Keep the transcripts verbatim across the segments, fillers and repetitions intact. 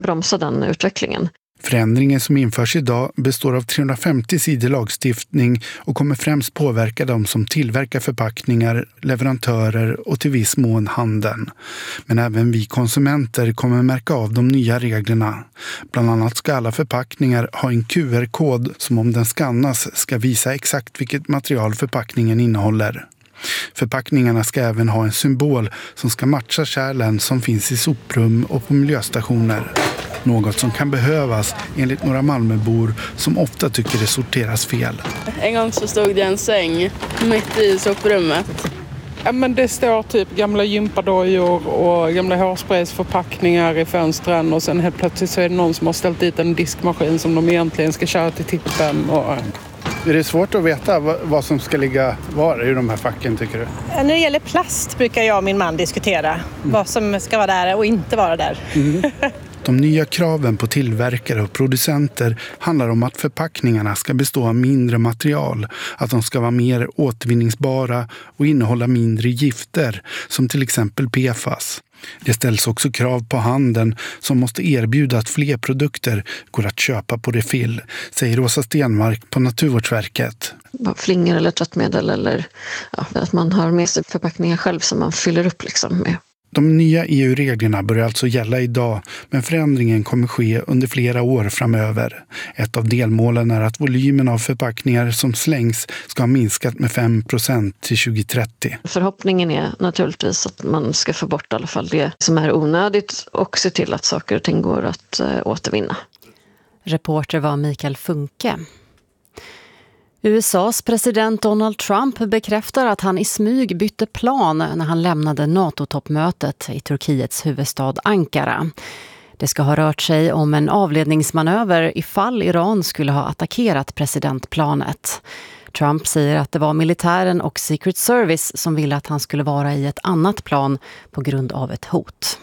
bromsa den utvecklingen. Förändringen som införs idag består av trehundrafemtio sidor lagstiftning och kommer främst påverka de som tillverkar förpackningar, leverantörer och till viss mån handeln. Men även vi konsumenter kommer märka av de nya reglerna. Bland annat ska alla förpackningar ha en Q R-kod som om den skannas ska visa exakt vilket material förpackningen innehåller. Förpackningarna ska även ha en symbol som ska matcha kärlen som finns i soprum och på miljöstationer. Något som kan behövas enligt några Malmöbor som ofta tycker det sorteras fel. En gång så stod det en säng mitt i soprummet. Ja, men det står typ gamla gympadojor och gamla hårspraysförpackningar i fönstren och sen helt plötsligt så är det någon som har ställt dit en diskmaskin som de egentligen ska köra till tippen. Och... Är det svårt att veta vad som ska ligga var i de här facken, tycker du? När det gäller plast brukar jag och min man diskutera mm. vad som ska vara där och inte vara där. Mm. De nya kraven på tillverkare och producenter handlar om att förpackningarna ska bestå av mindre material, att de ska vara mer återvinningsbara och innehålla mindre gifter, som till exempel P F A S. Det ställs också krav på handeln som måste erbjuda att fler produkter går att köpa på refill, säger Åsa Stenmark på Naturvårdsverket. Flingor eller tvättmedel eller ja, att man har med sig förpackningar själv som man fyller upp liksom med. De nya E U-reglerna börjar alltså gälla idag, men förändringen kommer ske under flera år framöver. Ett av delmålen är att volymen av förpackningar som slängs ska ha minskat med fem procent till tjugohundratrettio. Förhoppningen är naturligtvis att man ska få bort i alla fall det som är onödigt och se till att saker och ting går att äh, återvinna. Reporter var Mikael Funke. U S A:s president Donald Trump bekräftar att han i smyg bytte plan när han lämnade NATO-toppmötet i Turkiets huvudstad Ankara. Det ska ha rört sig om en avledningsmanöver ifall Iran skulle ha attackerat presidentplanet. Trump säger att det var militären och Secret Service som ville att han skulle vara i ett annat plan på grund av ett hot.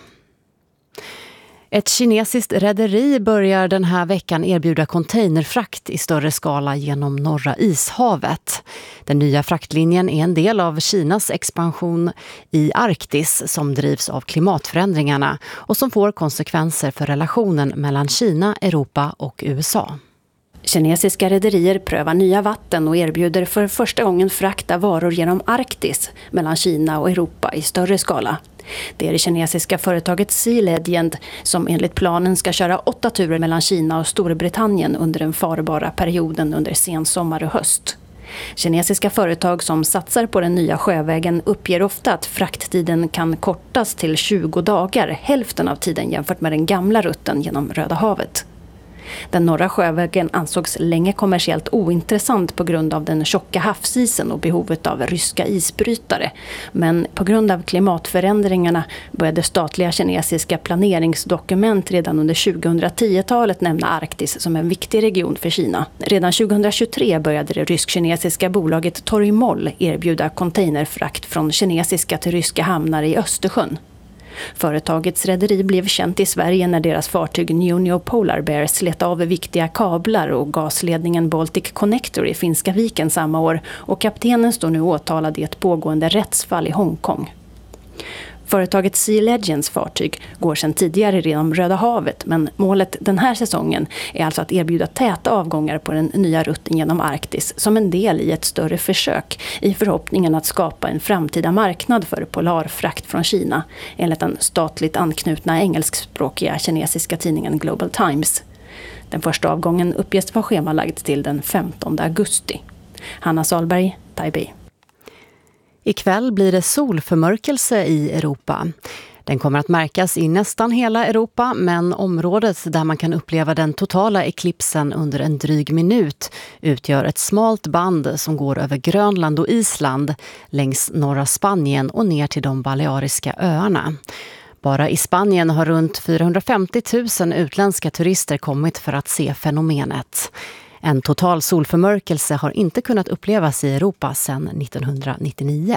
Ett kinesiskt rederi börjar den här veckan erbjuda containerfrakt i större skala genom Norra ishavet. Den nya fraktlinjen är en del av Kinas expansion i Arktis som drivs av klimatförändringarna och som får konsekvenser för relationen mellan Kina, Europa och U S A. Kinesiska rederier prövar nya vatten och erbjuder för första gången frakta varor genom Arktis mellan Kina och Europa i större skala. Det är det kinesiska företaget Sea Legend som enligt planen ska köra åtta turer mellan Kina och Storbritannien under den farbara perioden under sensommar och höst. Kinesiska företag som satsar på den nya sjövägen uppger ofta att frakttiden kan kortas till tjugo dagar, hälften av tiden jämfört med den gamla rutten genom Röda havet. Den norra sjövägen ansågs länge kommersiellt ointressant på grund av den tjocka havsisen och behovet av ryska isbrytare. Men på grund av klimatförändringarna började statliga kinesiska planeringsdokument redan under tjugohundratio-talet nämna Arktis som en viktig region för Kina. Redan tjugohundratjugotre började det rysk-kinesiska bolaget Torimoll erbjuda containerfrakt från kinesiska till ryska hamnar i Östersjön. Företagets rederi blev känt i Sverige när deras fartyg Njonjo Polar Bear slet av viktiga kablar och gasledningen Baltic Connector i Finska viken samma år och kaptenen står nu åtalad i ett pågående rättsfall i Hongkong. Företaget Sea Legends fartyg går sedan tidigare genom Röda havet, men målet den här säsongen är alltså att erbjuda täta avgångar på den nya rutten genom Arktis som en del i ett större försök i förhoppningen att skapa en framtida marknad för polarfrakt från Kina, enligt den statligt anknutna engelskspråkiga kinesiska tidningen Global Times. Den första avgången uppges vara schemalagd till den femtonde augusti. Hanna Salberg, Taipei. Ikväll blir det solförmörkelse i Europa. Den kommer att märkas i nästan hela Europa, men området där man kan uppleva den totala eklipsen under en dryg minut utgör ett smalt band som går över Grönland och Island längs norra Spanien och ner till de Baleariska öarna. Bara i Spanien har runt fyrahundrafemtio tusen utländska turister kommit för att se fenomenet. En total solförmörkelse har inte kunnat upplevas i Europa sedan nittonhundranittionio.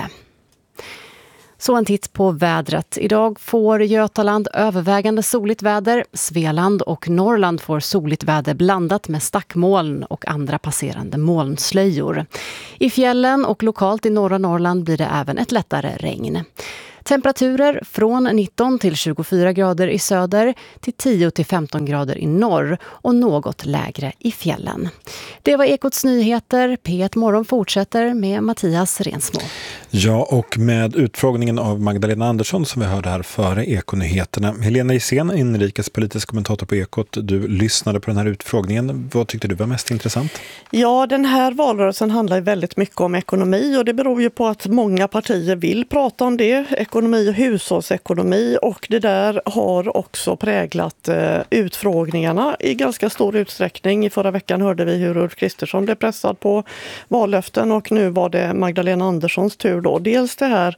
Så en titt på vädret. Idag får Götaland övervägande soligt väder. Svealand och Norrland får soligt väder blandat med stackmoln och andra passerande molnslöjor. I fjällen och lokalt i norra Norrland blir det även ett lättare regn. Temperaturer från nitton till tjugofyra grader i söder till tio till femton grader i norr och något lägre i fjällen. Det var Ekots nyheter. P ett Morgon fortsätter med Mattias Rensmo. Ja, och med utfrågningen av Magdalena Andersson som vi hörde här före Ekonyheterna. Helena Isén, inrikespolitisk kommentator på Ekot, du lyssnade på den här utfrågningen. Vad tyckte du var mest intressant? Ja, den här valrörelsen handlar ju väldigt mycket om ekonomi och det beror ju på att många partier vill prata om det. Ekonomi och hushållsekonomi, och det där har också präglat eh, utfrågningarna i ganska stor utsträckning. I förra veckan hörde vi hur Ulf Kristersson blev pressad på vallöften och nu var det Magdalena Anderssons tur då. Dels det här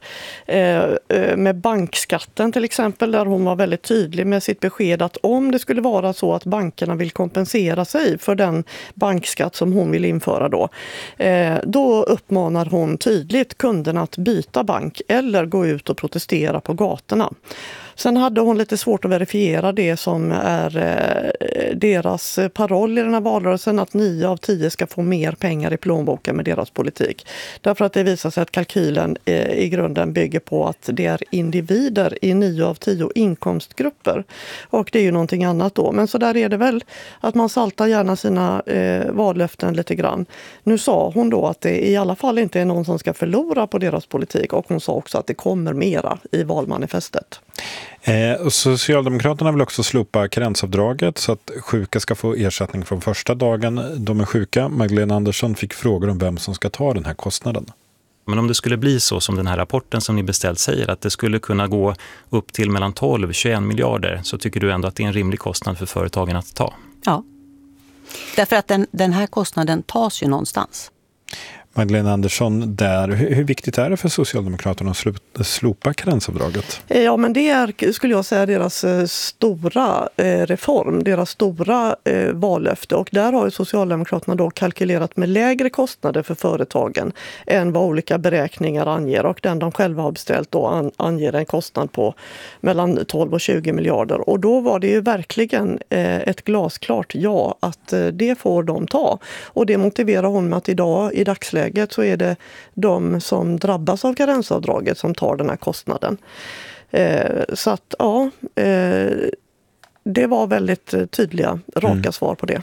eh, med bankskatten till exempel, där hon var väldigt tydlig med sitt besked att om det skulle vara så att bankerna vill kompensera sig för den bankskatt som hon vill införa då, eh, då uppmanar hon tydligt kunderna att byta bank eller gå ut och protestera på gatorna. Sen hade hon lite svårt att verifiera det som är eh, deras paroll i den här valrörelsen, att nio av tio ska få mer pengar i plånboken med deras politik. Därför att det visar sig att kalkylen eh, i grunden bygger på att det är individer i nio av tio inkomstgrupper. Och det är ju någonting annat då. Men så där är det väl att man saltar gärna sina eh, vallöften lite grann. Nu sa hon då att det i alla fall inte är någon som ska förlora på deras politik, och hon sa också att det kommer mera i valmanifestet. Eh, och Socialdemokraterna vill också slopa karensavdraget så att sjuka ska få ersättning från första dagen de är sjuka. Magdalena Andersson fick frågor om vem som ska ta den här kostnaden. Men om det skulle bli så som den här rapporten som ni beställt säger, att det skulle kunna gå upp till mellan tolv till tjugoen miljarder, så tycker du ändå att det är en rimlig kostnad för företagen att ta? Ja, därför att den, den här kostnaden tas ju någonstans. Magdalena Andersson, där, hur, hur viktigt är det för Socialdemokraterna att slopa karensavdraget? Ja, men det är, skulle jag säga, deras stora eh, reform, deras stora eh, vallöfte. Och där har ju Socialdemokraterna då kalkylerat med lägre kostnader för företagen än vad olika beräkningar anger. Och den de själva har beställt då an, anger en kostnad på mellan tolv och tjugo miljarder. Och då var det ju verkligen eh, ett glasklart ja att eh, det får de ta. Och det motiverar hon med att idag, i dagsläget, så är det de som drabbas av karensavdraget som tar den här kostnaden. Eh, så att ja, eh, det var väldigt tydliga, raka mm. svar på det.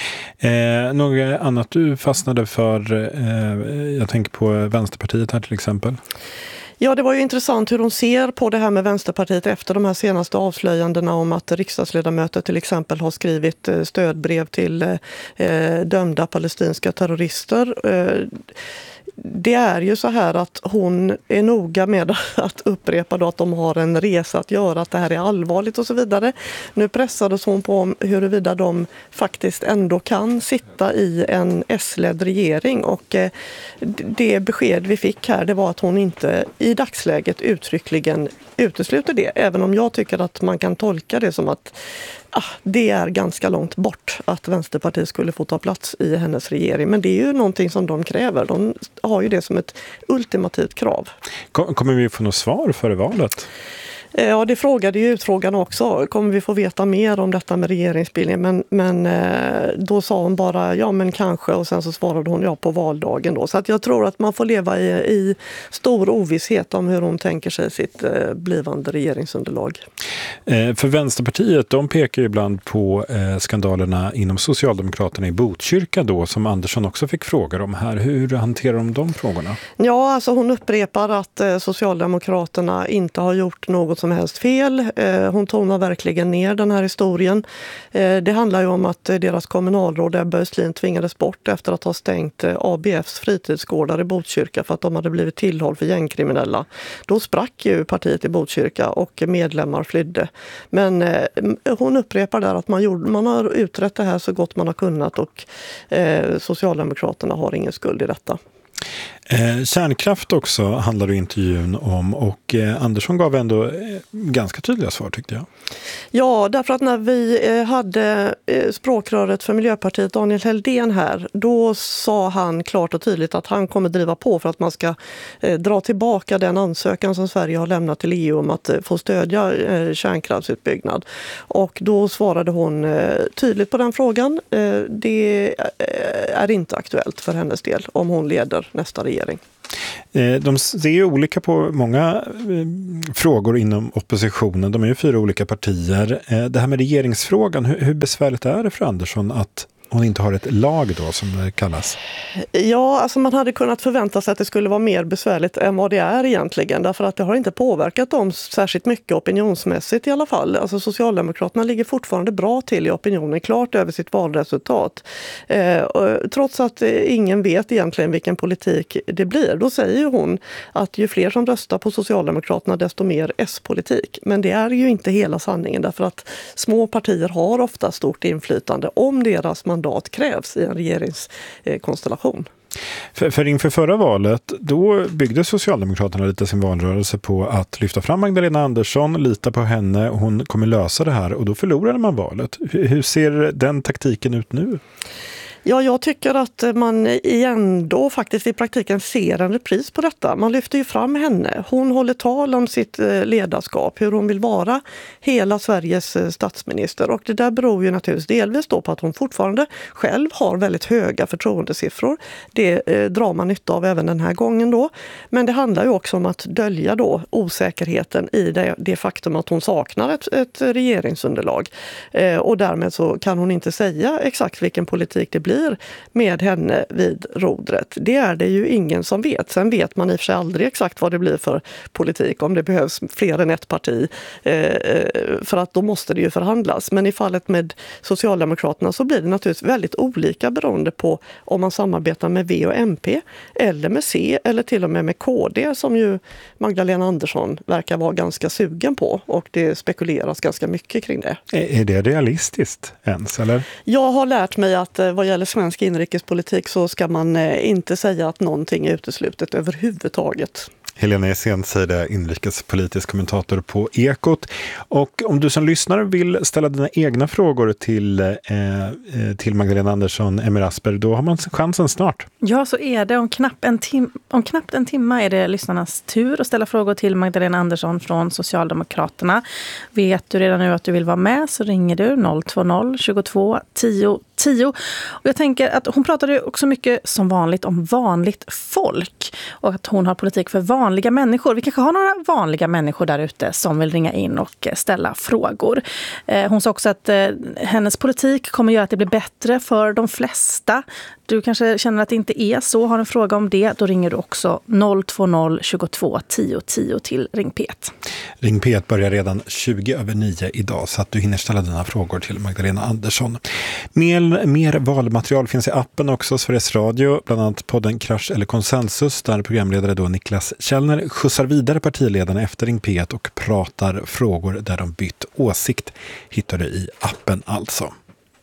Eh, något annat du fastnade för, eh, jag tänker på Vänsterpartiet här till exempel. Ja, det var ju intressant hur de ser på det här med Vänsterpartiet efter de här senaste avslöjandena om att riksdagsledamöter till exempel har skrivit stödbrev till eh, dömda palestinska terrorister. Eh, det är ju så här att hon är noga med att upprepa då att de har en resa att göra, att det här är allvarligt och så vidare. Nu pressades hon på huruvida de faktiskt ändå kan sitta i en S-ledd regering, och eh, det besked vi fick här, det var att hon inte i dagsläget uttryckligen utesluter det, även om jag tycker att man kan tolka det som att ah, det är ganska långt bort att Vänsterpartiet skulle få ta plats i hennes regering. Men det är ju någonting som de kräver. De har ju det som ett ultimativt krav. Kommer vi få något svar före valet? Ja, det frågade ju utfrågarna också. Kommer vi få veta mer om detta med regeringsbildningen? Men, men då sa hon bara ja men kanske, och sen så svarade hon ja på valdagen då. Så att jag tror att man får leva i, i stor ovisshet om hur hon tänker sig sitt eh, blivande regeringsunderlag. Eh, för Vänsterpartiet, de pekar ju ibland på eh, skandalerna inom Socialdemokraterna i Botkyrka då, som Andersson också fick frågor om här. Hur hanterar de de frågorna? Ja, alltså hon upprepar att eh, Socialdemokraterna inte har gjort något som helst fel. Hon tonar verkligen ner den här historien. Det handlar ju om att deras kommunalråd Ebba Östlin tvingades bort efter att ha stängt A B F:s fritidsgårdar i Botkyrka för att de hade blivit tillhåll för gängkriminella. Då sprack ju partiet i Botkyrka och medlemmar flydde. Men hon upprepar där att man, gjorde, man har utrett det här så gott man har kunnat, och Socialdemokraterna har ingen skuld i detta. Eh, kärnkraft också handlade intervjun om, och eh, Andersson gav ändå eh, ganska tydliga svar tyckte jag. Ja, därför att när vi eh, hade eh, språkröret för Miljöpartiet Daniel Heldén här, då sa han klart och tydligt att han kommer driva på för att man ska eh, dra tillbaka den ansökan som Sverige har lämnat till E U om att eh, få stödja eh, kärnkraftsutbyggnad. Och då svarade hon eh, tydligt på den frågan. Eh, det eh, är inte aktuellt för hennes del om hon leder nästa nästa regering. De ser ju olika på många frågor inom oppositionen. De är ju fyra olika partier. Det här med regeringsfrågan, hur besvärligt är det för Andersson att hon inte har ett lag då, som det kallas? Ja, alltså man hade kunnat förvänta sig att det skulle vara mer besvärligt än vad det är egentligen. Därför att det har inte påverkat dem särskilt mycket opinionsmässigt i alla fall. Alltså Socialdemokraterna ligger fortfarande bra till i opinionen, klart över sitt valresultat. Eh, trots att ingen vet egentligen vilken politik det blir. Då säger ju hon att ju fler som röstar på Socialdemokraterna desto mer S-politik. Men det är ju inte hela sanningen, därför att små partier har ofta stort inflytande om deras mandat krävs i en regeringskonstellation. För, för inför förra valet, då byggde Socialdemokraterna lite sin valrörelse på att lyfta fram Magdalena Andersson, lita på henne, hon kommer lösa det här, och då förlorade man valet. Hur, hur ser den taktiken ut nu? Ja, jag tycker att man ändå faktiskt i praktiken ser en repris på detta. Man lyfter ju fram henne. Hon håller tal om sitt ledarskap, hur hon vill vara hela Sveriges statsminister. Och det där beror ju naturligtvis delvis då på att hon fortfarande själv har väldigt höga förtroendesiffror. Det eh, drar man nytta av även den här gången då. Men det handlar ju också om att dölja då osäkerheten i det, det faktum att hon saknar ett, ett regeringsunderlag. Eh, och därmed så kan hon inte säga exakt vilken politik det blir med henne vid rodret. Det är det ju ingen som vet. Sen vet man i och för sig aldrig exakt vad det blir för politik, om det behövs fler än ett parti, eh, för att då måste det ju förhandlas. Men i fallet med Socialdemokraterna så blir det naturligtvis väldigt olika beroende på om man samarbetar med V och M P eller med C eller till och med med K D, som ju Magdalena Andersson verkar vara ganska sugen på, och det spekuleras ganska mycket kring det. Är det realistiskt ens, eller? Jag har lärt mig att vad gäller svensk inrikespolitik så ska man inte säga att någonting är uteslutet överhuvudtaget. Helena Hysén säger det, inrikespolitisk kommentator på Ekot. Och om du som lyssnare vill ställa dina egna frågor till, eh, till Magdalena Andersson, Emir Asper, då har man chansen snart. Ja, så är det. Om, knapp en tim- om knappt en timme är det lyssnarnas tur att ställa frågor till Magdalena Andersson från Socialdemokraterna. Vet du redan nu att du vill vara med, så ringer du noll två noll tjugotvå tio tio. Och jag tänker att hon pratade också mycket som vanligt om vanligt folk och att hon har politik för vanliga människor. Vi kanske har några vanliga människor där ute som vill ringa in och ställa frågor. Hon sa också att hennes politik kommer göra att det blir bättre för de flesta. Du kanske känner att det inte är så, har en fråga om det, då ringer du också noll två noll tjugotvå tio tio till Ring P ett. Ring P ett börjar redan tjugo över nio idag, så att du hinner ställa dina frågor till Magdalena Andersson. Mer, mer valmaterial finns i appen också, Sveriges Radio, bland annat podden Krasch eller Konsensus, där programledare då Niklas Källner skjutsar vidare partiledarna efter Ring P ett och pratar frågor där de bytt åsikt. Hittar du i appen alltså.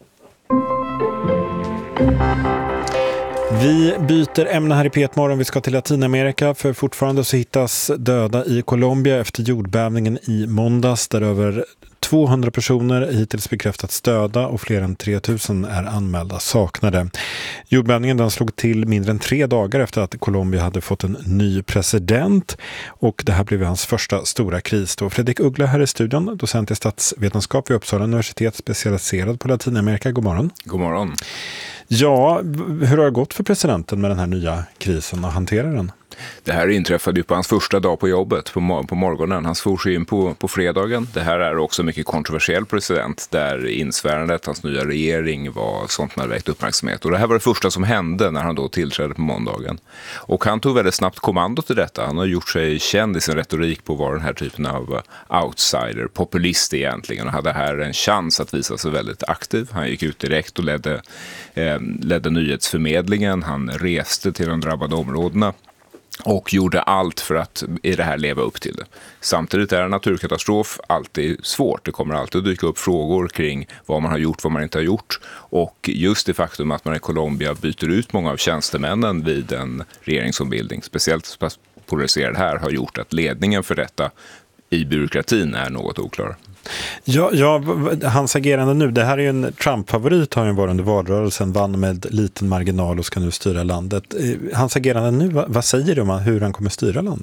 Vi byter ämne här i P ett Morgon. Vi ska till Latinamerika, för fortfarande så hittas döda i Colombia efter jordbävningen i måndags, där över tvåhundra personer hittills bekräftats döda och fler än tre tusen är anmälda saknade. Jordbävningen den slog till mindre än tre dagar efter att Colombia hade fått en ny president, och det här blev hans första stora kris då. Fredrik Uggla här i studion, docent i statsvetenskap vid Uppsala universitet, specialiserad på Latinamerika. God morgon. God morgon. Ja, hur har det gått för presidenten med den här nya krisen och hantera den? Det här inträffade ju på hans första dag på jobbet, på, mor- på morgonen. Han for sig in på, på fredagen. Det här är också mycket kontroversiell president, där insvärandet, hans nya regering, var sånt som hade väckt uppmärksamhet. Och det här var det första som hände när han då tillträdde på måndagen. Och han tog väldigt snabbt kommando till detta. Han har gjort sig känd i sin retorik på att vara den här typen av outsider, populist egentligen, och hade här en chans att visa sig väldigt aktiv. Han gick ut direkt och ledde, eh, ledde nyhetsförmedlingen. Han reste till de drabbade områdena och gjorde allt för att i det här leva upp till det. Samtidigt är en naturkatastrof alltid svårt. Det kommer alltid dyka upp frågor kring vad man har gjort, vad man inte har gjort. Och just det faktum att man i Colombia byter ut många av tjänstemännen vid en regeringsombildning, speciellt polariserad här, har gjort att ledningen för detta i byråkratin är något oklar. Ja, ja, hans agerande nu, det här är ju en Trump-favorit, har ju varit under valrörelsen, vann med liten marginal och ska nu styra landet. Hans agerande nu, vad säger du om hur han kommer styra landet?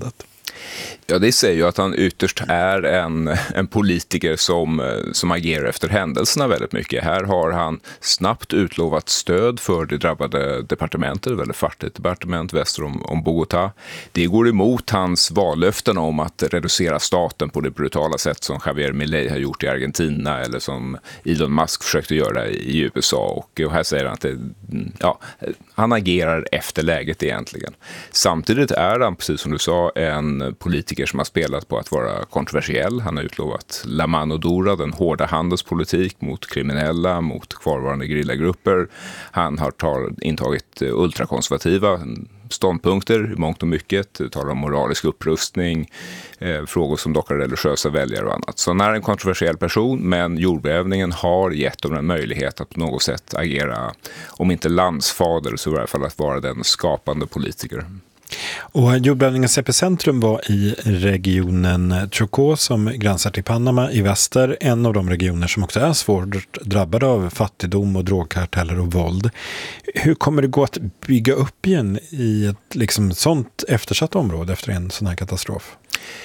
Ja, det säger ju att han ytterst är en, en politiker som, som agerar efter händelserna väldigt mycket. Här har han snabbt utlovat stöd för det drabbade departementet, ett väldigt fattigt departement väster om, om Bogotá. Det går emot hans vallöften om att reducera staten på det brutala sätt som Javier Milei har gjort i Argentina eller som Elon Musk försökte göra i U S A. Och, och här säger han att det, ja, han agerar efter läget egentligen. Samtidigt är han, precis som du sa, en politiker som har spelat på att vara kontroversiell. Han har utlovat La Mano Dura, den hårda handelspolitik mot kriminella, mot kvarvarande gerillagrupper. Han har tar, intagit ultrakonservativa ståndpunkter i mångt och mycket, talar om moralisk upprustning, eh, frågor som lockar religiösa väljare och annat. Så han är en kontroversiell person, men jordbävningen har gett dem en möjlighet att på något sätt agera, om inte landsfader så i alla fall att vara den skapande politiker. Och jordbävningens epicentrum var i regionen Chocó som gränsar till Panama i väster, en av de regioner som också är svårt drabbade av fattigdom och drogkarteller och våld. Hur kommer det gå att bygga upp igen i ett liksom sånt eftersatt område efter en sån här katastrof?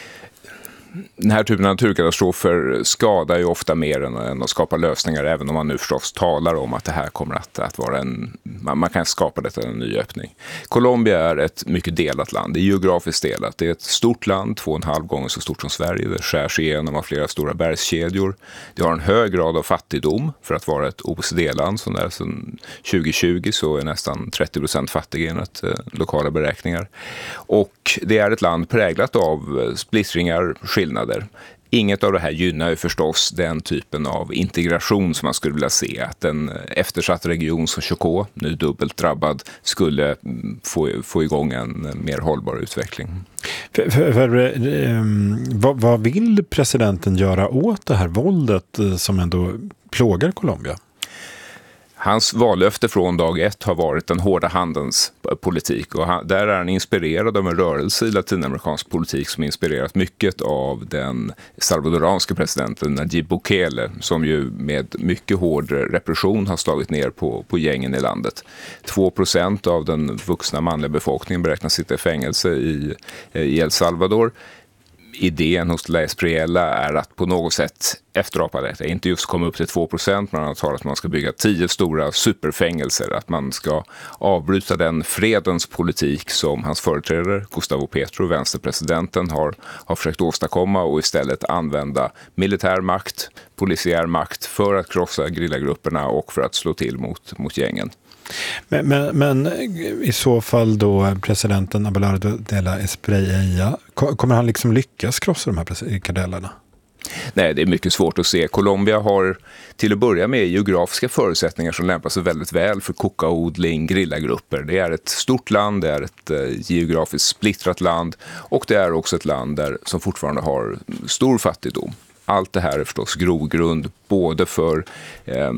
Den här typen av naturkatastrofer skadar ju ofta mer än att skapa lösningar, även om man nu förstås talar om att det här kommer att, att vara en, man kan skapa detta en ny öppning. Colombia är ett mycket delat land, det är geografiskt delat. Det är ett stort land, två och en halv gånger så stort som Sverige, det skärs igenom av flera stora bergskedjor. Det har en hög grad av fattigdom för att vara ett O E C D-land, som där sedan tjugo tjugo så är nästan trettio procent fattiga enligt eh, lokala beräkningar. Och det är ett land präglat av splittringar, skillnader. Inget av det här gynnar ju förstås den typen av integration som man skulle vilja se. Att en eftersatt region som Chocó, nu dubbelt drabbad, skulle få, få igång en mer hållbar utveckling. För, för, för, um, vad, vad vill presidenten göra åt det här våldet som ändå plågar Colombia? Hans vallöfte från dag ett har varit den hårda handens politik, och han, där är han inspirerad av en rörelse i latinamerikansk politik som inspirerat mycket av den salvadoranska presidenten Nayib Bukele, som ju med mycket hård repression har slagit ner på, på gängen i landet. två procent av den vuxna manliga befolkningen beräknas sitta i fängelse i, i El Salvador. Idén hos La Espriella är att på något sätt efterapa detta, inte just komma upp till två procent, man har talat att man ska bygga tio stora superfängelser, att man ska avbryta den fredens politik som hans företrädare Gustavo Petro, vänsterpresidenten, har, har försökt åstadkomma, och istället använda militär makt, polisiär makt för att krossa gerillagrupperna och för att slå till mot, mot gängen. Men, men, men i så fall då presidenten Abelardo de la Espriella, kommer han liksom lyckas krossa de här kartellerna? Nej, det är mycket svårt att se. Colombia har till att börja med geografiska förutsättningar som lämpar sig väldigt väl för kokaodling, gerillagrupper. Det är ett stort land, det är ett eh, geografiskt splittrat land, och det är också ett land där, som fortfarande har stor fattigdom. Allt det här är förstås grogrund både för eh,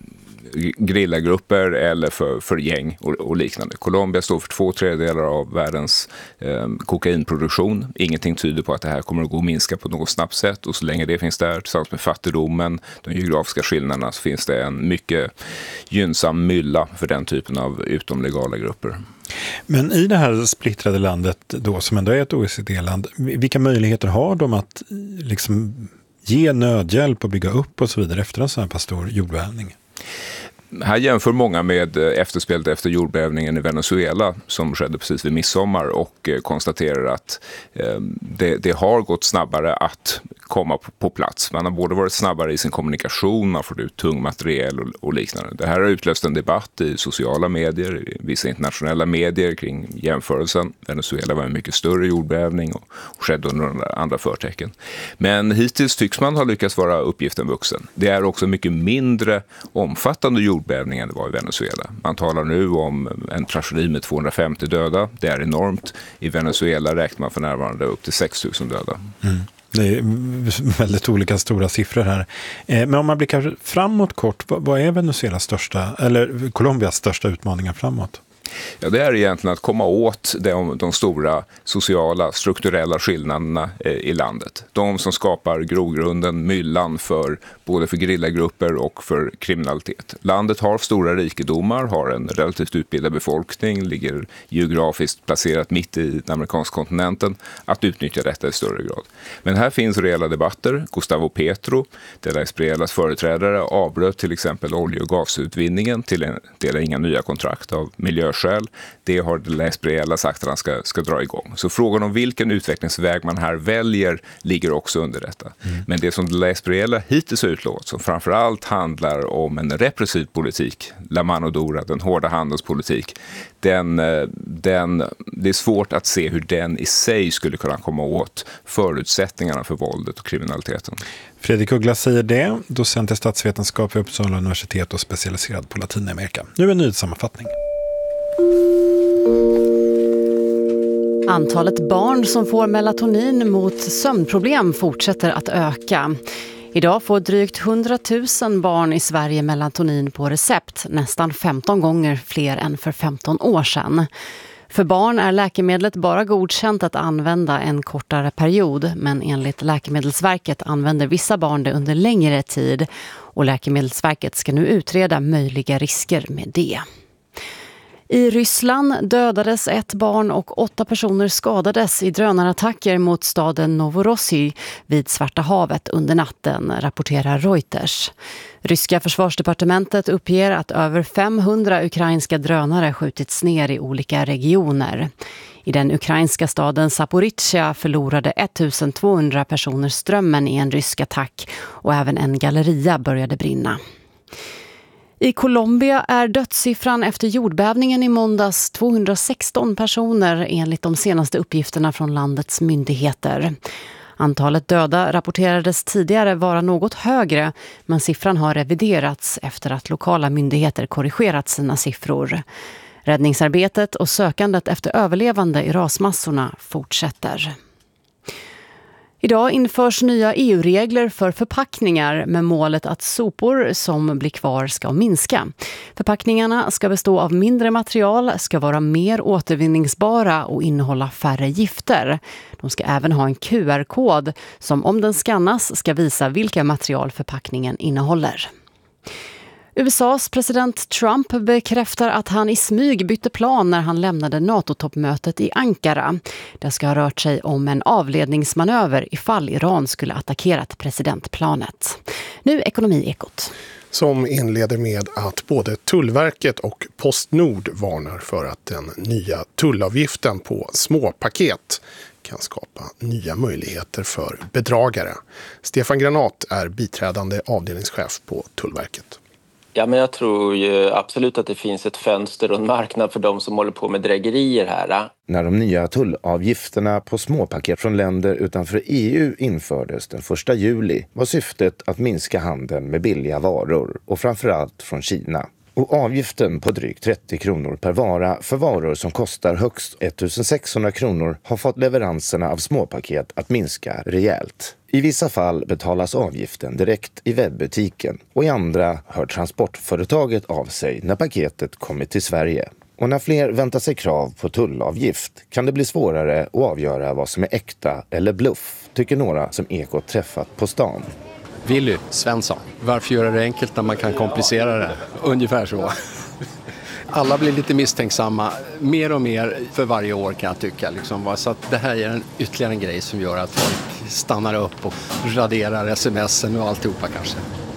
gerillagrupper eller för, för gäng och, och liknande. Colombia står för två tredjedelar av världens eh, kokainproduktion. Ingenting tyder på att det här kommer att gå att minska på något snabbt sätt, och så länge det finns där tillsammans med fattigdomen, de geografiska skillnaderna, så finns det en mycket gynnsam mylla för den typen av utomlegala grupper. Men i det här splittrade landet då, som ändå är ett O E C D-land, vilka möjligheter har de att liksom ge nödhjälp och bygga upp och så vidare efter en sån här pass stor jordbävning? Här jämför många med efterspelet efter jordbävningen i Venezuela som skedde precis vid midsommar, och konstaterar att det, det har gått snabbare att komma på, på plats. Man har både varit snabbare i sin kommunikation, man får ut tung materiel och, och liknande. Det här har utlöst en debatt i sociala medier, i vissa internationella medier kring jämförelsen. Venezuela var en mycket större jordbävning och, och skedde under andra förtecken. Men hittills tycks man ha lyckats vara uppgiften vuxen. Det är också mycket mindre omfattande jordbävning än det var i Venezuela. Man talar nu om en tragedi med tvåhundrafemtio döda. Det är enormt. I Venezuela räknar man för närvarande upp till sex tusen döda. Mm. Det är väldigt olika stora siffror här. Men om man blickar framåt kort, vad är Venezuelas största, eller Colombias största utmaningar framåt? Ja, det är egentligen att komma åt de, de stora sociala, strukturella skillnaderna eh, i landet. De som skapar grogrunden, myllan för både för gerillagrupper och för kriminalitet. Landet har stora rikedomar, har en relativt utbildad befolkning, ligger geografiskt placerat mitt i den amerikanska kontinenten, att utnyttja detta i större grad. Men här finns reella debatter. Gustavo Petro, de la Esprielas företrädare, avbröt till exempel olje- och gasutvinningen till en del inga nya kontrakt av miljöskäl. Det har de la Espriela sagt att han ska, ska dra igång. Så frågan om vilken utvecklingsväg man här väljer ligger också under detta. Mm. Men det som de la Espriela hittills har utlovat, som framförallt handlar om en repressiv politik, la mano dura, den hårda handelspolitik, den, den, det är svårt att se hur den i sig skulle kunna komma åt förutsättningarna för våldet och kriminaliteten. Fredrik Uggla säger det, docent i statsvetenskap vid Uppsala universitet och specialiserad på Latinamerika. Nu en nyhetssammanfattning. Antalet barn som får melatonin mot sömnproblem fortsätter att öka. Idag får drygt hundratusen barn i Sverige melatonin på recept, nästan femton gånger fler än för femton år sedan. För barn är läkemedlet bara godkänt att använda en kortare period, men enligt Läkemedelsverket använder vissa barn det under längre tid och Läkemedelsverket ska nu utreda möjliga risker med det. I Ryssland dödades ett barn och åtta personer skadades i drönarattacker mot staden Novorossiysk vid Svarta havet under natten, rapporterar Reuters. Ryska försvarsdepartementet uppger att över femhundra ukrainska drönare skjutits ner i olika regioner. I den ukrainska staden Zaporizjzja förlorade ettusentvåhundra personer strömmen i en rysk attack och även en galleria började brinna. I Colombia är dödssiffran efter jordbävningen i måndags tvåhundrasexton personer enligt de senaste uppgifterna från landets myndigheter. Antalet döda rapporterades tidigare vara något högre, men siffran har reviderats efter att lokala myndigheter korrigerat sina siffror. Räddningsarbetet och sökandet efter överlevande i rasmassorna fortsätter. Idag införs nya E U-regler för förpackningar med målet att sopor som blir kvar ska minska. Förpackningarna ska bestå av mindre material, ska vara mer återvinningsbara och innehålla färre gifter. De ska även ha en Q R-kod som om den skannas ska visa vilka material förpackningen innehåller. U S A:s president Trump bekräftar att han i smyg bytte plan när han lämnade NATO-toppmötet i Ankara. Det ska ha rört sig om en avledningsmanöver ifall Iran skulle attackerat presidentplanet. Nu Ekonomiekot. Som inleder med att både Tullverket och Postnord varnar för att den nya tullavgiften på småpaket kan skapa nya möjligheter för bedragare. Stefan Granat är biträdande avdelningschef på Tullverket. Ja, men jag tror ju absolut att det finns ett fönster och en marknad för de som håller på med drägerier här. När de nya tullavgifterna på småpaket från länder utanför E U infördes den första juli var syftet att minska handeln med billiga varor och framförallt från Kina. Och avgiften på drygt trettio kronor per vara för varor som kostar högst ettusensexhundra kronor har fått leveranserna av småpaket att minska rejält. I vissa fall betalas avgiften direkt i webbutiken och i andra hör transportföretaget av sig när paketet kommer till Sverige. Och när fler väntar sig krav på tullavgift kan det bli svårare att avgöra vad som är äkta eller bluff, tycker några som Ekot träffat på stan. Willy Svensson. Varför göra det enkelt när man kan komplicera det? Ungefär så. Alla blir lite misstänksamma, mer och mer för varje år kan jag tycka. Liksom. Så att det här är en ytterligare en grej som gör att folk stannar upp och raderar smsen och alltihopa kanske.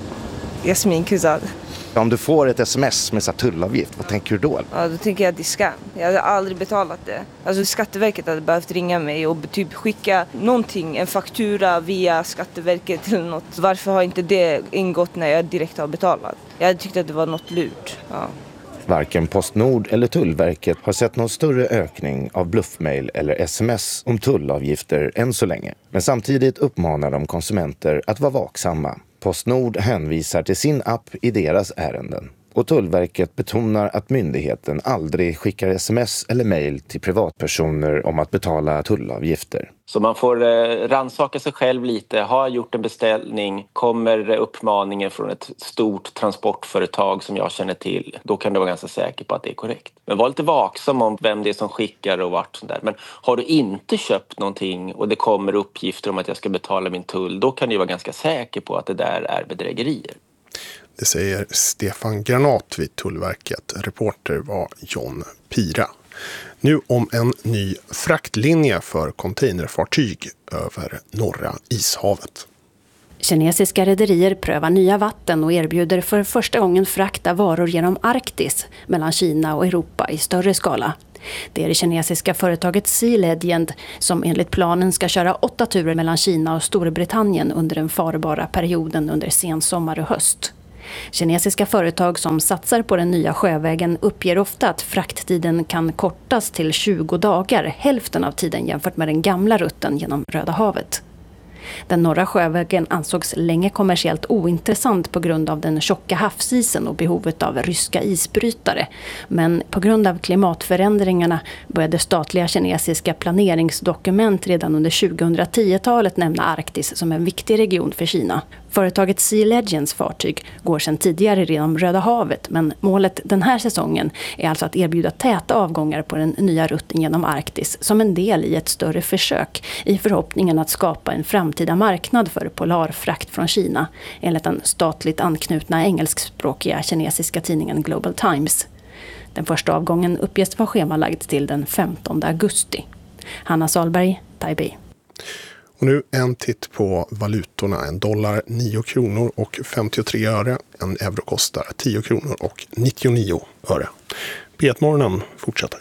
Jasmin Kuzad. Om du får ett sms med så tullavgift, vad tänker du då? Ja, då tänker jag diska. Jag hade aldrig betalat det. Alltså Skatteverket hade behövt ringa mig och typ skicka någonting, en faktura via Skatteverket eller något. Varför har inte det ingått när jag direkt har betalat? Jag hade tyckt att det var något lurt. Ja. Varken Postnord eller Tullverket har sett någon större ökning av bluffmail eller sms om tullavgifter än så länge. Men samtidigt uppmanar de konsumenter att vara vaksamma. Postnord hänvisar till sin app i deras ärenden. Och Tullverket betonar att myndigheten aldrig skickar sms eller mejl till privatpersoner om att betala tullavgifter. Så man får eh, rannsaka sig själv lite. Har jag gjort en beställning? Kommer uppmaningen från ett stort transportföretag som jag känner till? Då kan du vara ganska säker på att det är korrekt. Men var lite vaksam om vem det är som skickar och vart sånt där. Men har du inte köpt någonting och det kommer uppgifter om att jag ska betala min tull, då kan du vara ganska säker på att det där är bedrägerier. Det säger Stefan Granat vid Tullverket. Reporter var John Pira. Nu om en ny fraktlinje för containerfartyg över norra ishavet. Kinesiska rederier prövar nya vatten och erbjuder för första gången frakta varor genom Arktis mellan Kina och Europa i större skala. Det är det kinesiska företaget Sea Legend som enligt planen ska köra åtta turer mellan Kina och Storbritannien under den farbara perioden under sensommar och höst. Kinesiska företag som satsar på den nya sjövägen uppger ofta att frakttiden kan kortas till tjugo dagar, hälften av tiden jämfört med den gamla rutten genom Röda havet. Den norra sjövägen ansågs länge kommersiellt ointressant på grund av den tjocka havsisen och behovet av ryska isbrytare. Men på grund av klimatförändringarna började statliga kinesiska planeringsdokument redan under tjugohundratio-talet nämna Arktis som en viktig region för Kina. Företaget Sea Legends fartyg går sedan tidigare genom Röda havet, men målet den här säsongen är alltså att erbjuda täta avgångar på den nya rutten genom Arktis som en del i ett större försök i förhoppningen att skapa en framtida marknad för polarfrakt från Kina, enligt den statligt anknutna engelskspråkiga kinesiska tidningen Global Times. Den första avgången uppges vara schemalagd till den femtonde augusti. Hanna Salberg, Taipei. Och nu en titt på valutorna. En dollar nio kronor och femtiotre öre. En euro kostar tio kronor och nittionio öre. P ett-morgonen fortsätter.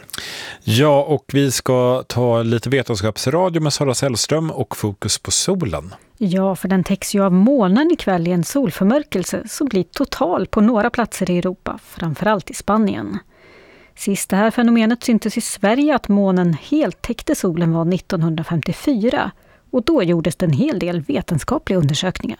Ja, och vi ska ta lite vetenskapsradio med Sara Sällström och fokus på solen. Ja, för den täcks ju av månen ikväll i en solförmörkelse som blir total på några platser i Europa, framförallt i Spanien. Sist det här fenomenet syntes i Sverige att månen helt täckte solen var nittonhundrafemtiofyra. Och då gjordes det en hel del vetenskapliga undersökningar.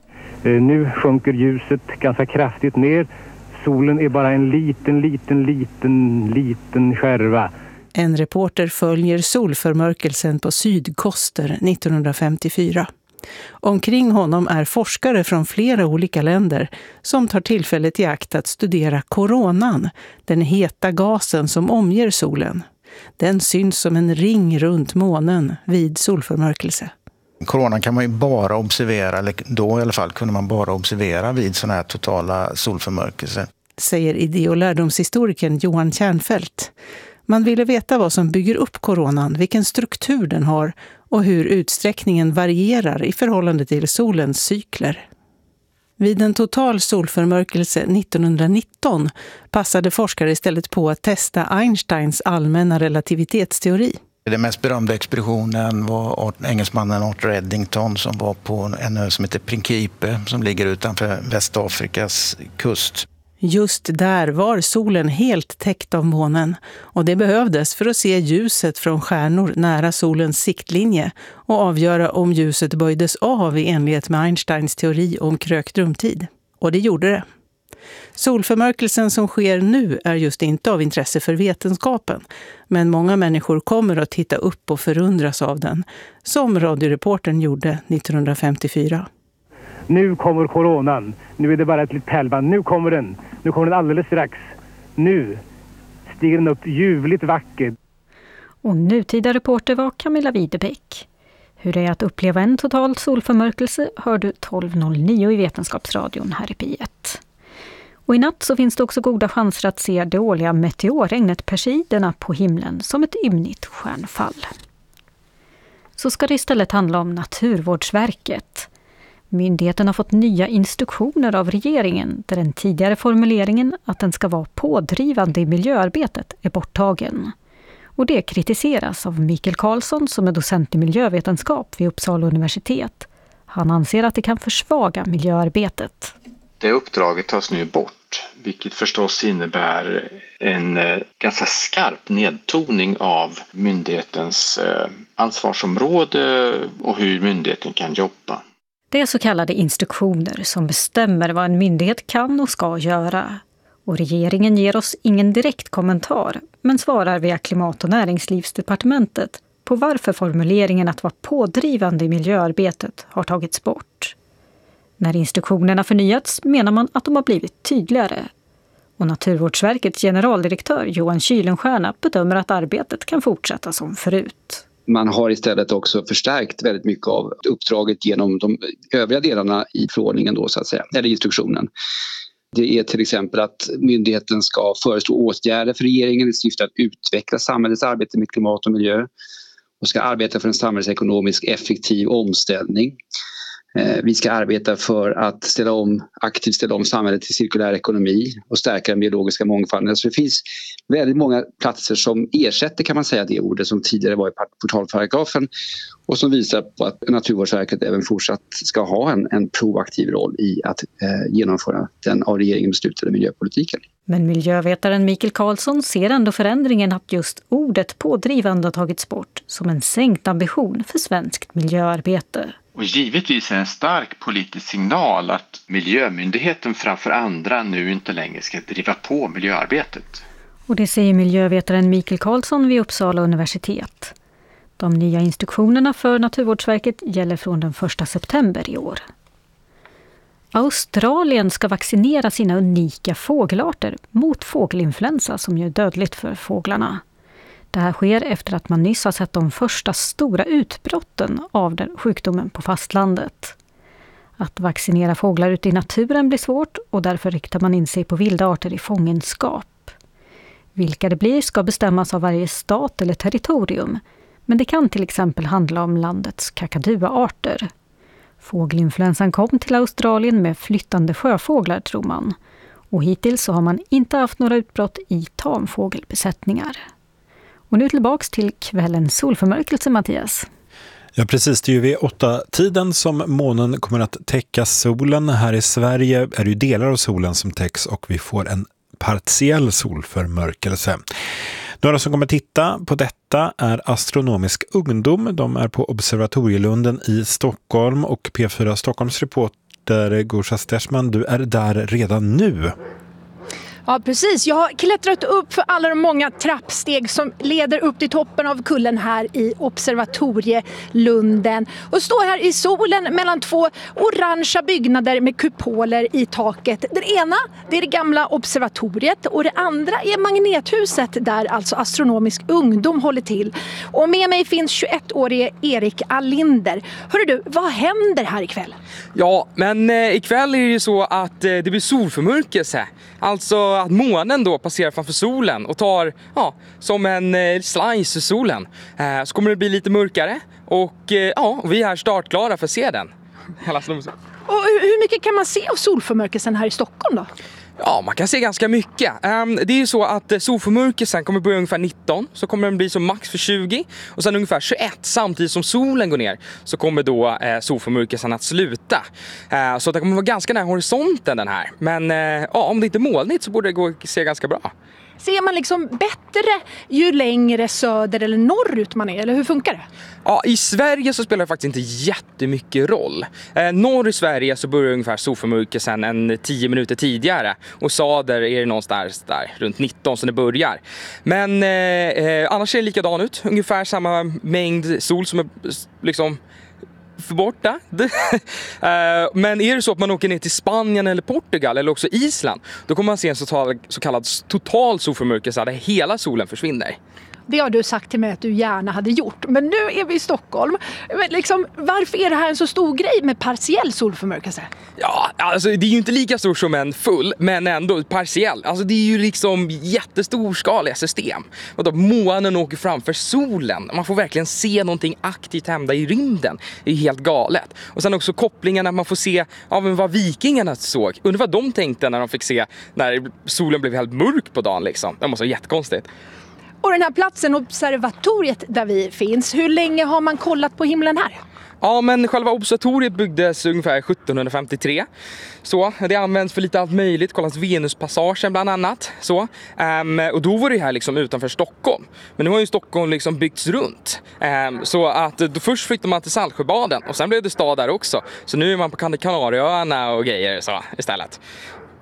Nu sjunker ljuset ganska kraftigt ner. Solen är bara en liten, liten, liten, liten skärva. En reporter följer solförmörkelsen på Sydkoster nittonhundrafemtiofyra. Omkring honom är forskare från flera olika länder som tar tillfället i akt att studera koronan, den heta gasen som omger solen. Den syns som en ring runt månen vid solförmörkelse. Koronan kan man ju bara observera, eller då i alla fall kunde man bara observera vid sådana här totala solförmörkelser. Säger idé- och lärdomshistorikern Johan Kärnfält. Man ville veta vad som bygger upp koronan, vilken struktur den har och hur utsträckningen varierar i förhållande till solens cykler. Vid en total solförmörkelse nittonhundranitton passade forskare istället på att testa Einsteins allmänna relativitetsteori. Den mest berömda expeditionen var engelsmannen Arthur Eddington som var på en ö som heter Principe som ligger utanför Västafrikas kust. Just där var solen helt täckt av månen och det behövdes för att se ljuset från stjärnor nära solens siktlinje och avgöra om ljuset böjdes av i enlighet med Einsteins teori om krökt rumtid. Och det gjorde det. Solförmörkelsen som sker nu är just inte av intresse för vetenskapen, men många människor kommer att titta upp och förundras av den, som radioreportern gjorde nittonhundrafemtiofyra. Nu kommer koronan. Nu är det bara ett litet pärlband. Nu kommer den. Nu kommer den alldeles strax. Nu stiger den upp ljuvligt vackert. Och nutida reporter var Camilla Widebeck. Hur det är att uppleva en total solförmörkelse hör du tolv noll nio i Vetenskapsradion här i P ett. Och i natt så finns det också goda chanser att se det årliga meteorregnet Perseiderna på himlen som ett ymnigt stjärnfall. Så ska det istället handla om Naturvårdsverket. Myndigheten har fått nya instruktioner av regeringen där den tidigare formuleringen att den ska vara pådrivande i miljöarbetet är borttagen. Och det kritiseras av Mikael Karlsson som är docent i miljövetenskap vid Uppsala universitet. Han anser att det kan försvaga miljöarbetet. Det uppdraget tas nu bort, vilket förstås innebär en eh, ganska skarp nedtoning av myndighetens eh, ansvarsområde och hur myndigheten kan jobba. Det är så kallade instruktioner som bestämmer vad en myndighet kan och ska göra. Och regeringen ger oss ingen direkt kommentar, men svarar via Klimat- och näringslivsdepartementet på varför formuleringen att vara pådrivande i miljöarbetet har tagits bort. När instruktionerna förnyats menar man att de har blivit tydligare. Och Naturvårdsverkets generaldirektör Johan Kylenstierna bedömer att arbetet kan fortsätta som förut. Man har istället också förstärkt väldigt mycket av uppdraget genom de övriga delarna i förordningen då, så att säga, eller instruktionen. Det är till exempel att myndigheten ska föreslå åtgärder för regeringen i syfte att utveckla samhällets arbete med klimat och miljö och ska arbeta för en samhällsekonomisk effektiv omställning. Vi ska arbeta för att ställa om, aktivt ställa om samhället till cirkulär ekonomi och stärka den biologiska mångfalden. Så det finns väldigt många platser som ersätter, kan man säga, det ordet som tidigare var i portalparagrafen och som visar på att Naturvårdsverket även fortsatt ska ha en, en proaktiv roll i att eh, genomföra den av regeringen beslutade miljöpolitiken. Men miljövetaren Mikael Karlsson ser ändå förändringen att just ordet pådrivande har tagits bort som en sänkt ambition för svenskt miljöarbete. Och givetvis är en stark politisk signal att miljömyndigheten framför andra nu inte längre ska driva på miljöarbetet. Och det säger miljövetaren Mikael Karlsson vid Uppsala universitet. De nya instruktionerna för Naturvårdsverket gäller från den första september i år. Australien ska vaccinera sina unika fågelarter mot fågelinfluensa som är dödligt för fåglarna. Det här sker efter att man nyss har sett de första stora utbrotten av den sjukdomen på fastlandet. Att vaccinera fåglar ute i naturen blir svårt och därför riktar man in sig på vilda arter i fångenskap. Vilka det blir ska bestämmas av varje stat eller territorium, men det kan till exempel handla om landets kakaduarter. Fågelinfluensan kom till Australien med flyttande sjöfåglar, tror man. Och hittills så har man inte haft några utbrott i tamfågelbesättningar. Och nu tillbaks till kvällens solförmörkelse, Mattias. Ja, precis. Det är ju vid åtta tiden som månen kommer att täcka solen. Här i Sverige är det ju delar av solen som täcks och vi får en partiell solförmörkelse. Några som kommer titta på detta är Astronomisk ungdom. De är på Observatorielunden i Stockholm och P fyra Stockholms reporter Gosha Stersman, du är där redan nu. Ja, precis. Jag har klättrat upp för alla de många trappsteg som leder upp till toppen av kullen här i Observatorielunden. Och står här i solen mellan två orangea byggnader med kupoler i taket. Den ena, det är det gamla observatoriet och det andra är magnethuset där alltså Astronomisk ungdom håller till. Och med mig finns tjugoettårige Erik Alinder. Hörru du, vad händer här ikväll? Ja, men eh, ikväll är det ju så att eh, det blir solförmörkelse. Alltså att månen då passerar framför solen och tar, ja, som en eh, slice i solen. Eh, så kommer det bli lite mörkare och eh, ja, vi är här startklara för att se den. Hela slumsen. Och hur mycket kan man se av solförmörkelsen här i Stockholm då? Ja, man kan se ganska mycket. Um, det är ju så att uh, solförmörkelsen kommer börja ungefär nitton, så kommer den bli som max för tjugo och sen ungefär tjugoett samtidigt som solen går ner så kommer då uh, solförmörkelsen att sluta. Uh, så det kommer vara ganska nära horisonten den här. Men uh, ja, om det inte är molnigt så borde det gå att se ganska bra. Ser man liksom bättre ju längre söder eller norrut man är, eller hur funkar det? Ja, i Sverige så spelar det faktiskt inte jättemycket roll. Eh, norr i Sverige så börjar ungefär solförmörkelsen en tio minuter tidigare. Och söder är det någonstans där, runt nitton som det börjar. Men eh, annars ser det likadan ut. Ungefär samma mängd sol som är liksom för borta. Men är det så att man åker ner till Spanien eller Portugal eller också Island, då kommer man se en så, så kallad total solförmörkelse där hela solen försvinner. Det har du sagt till mig att du gärna hade gjort. Men nu är vi i Stockholm. Men liksom, varför är det här en så stor grej med partiell solförmörkelse? Ja, alltså det är ju inte lika stor som en full, men ändå partiell. Alltså det är ju liksom jättestorskaliga system. Och då månen åker framför solen. Man får verkligen se någonting aktivt hända i rymden. Det är helt galet. Och sen också kopplingen att man får se ja, men vad vikingarna såg. Undrar vad de tänkte när de fick se när solen blev helt mörk på dagen liksom. Det måste vara jättekonstigt. Och den här platsen, observatoriet där vi finns, hur länge har man kollat på himlen här? Ja, men själva observatoriet byggdes ungefär sjuttonhundrafemtiotre. Så, det används för lite allt möjligt, kollas Venuspassagen bland annat. Så, um, och då var det här liksom utanför Stockholm. Men nu har ju Stockholm liksom byggts runt. Um, så att då först flyttade man till Saltsjöbaden och sen blev det stad där också. Så nu är man på Kanarieöarna och grejer så istället.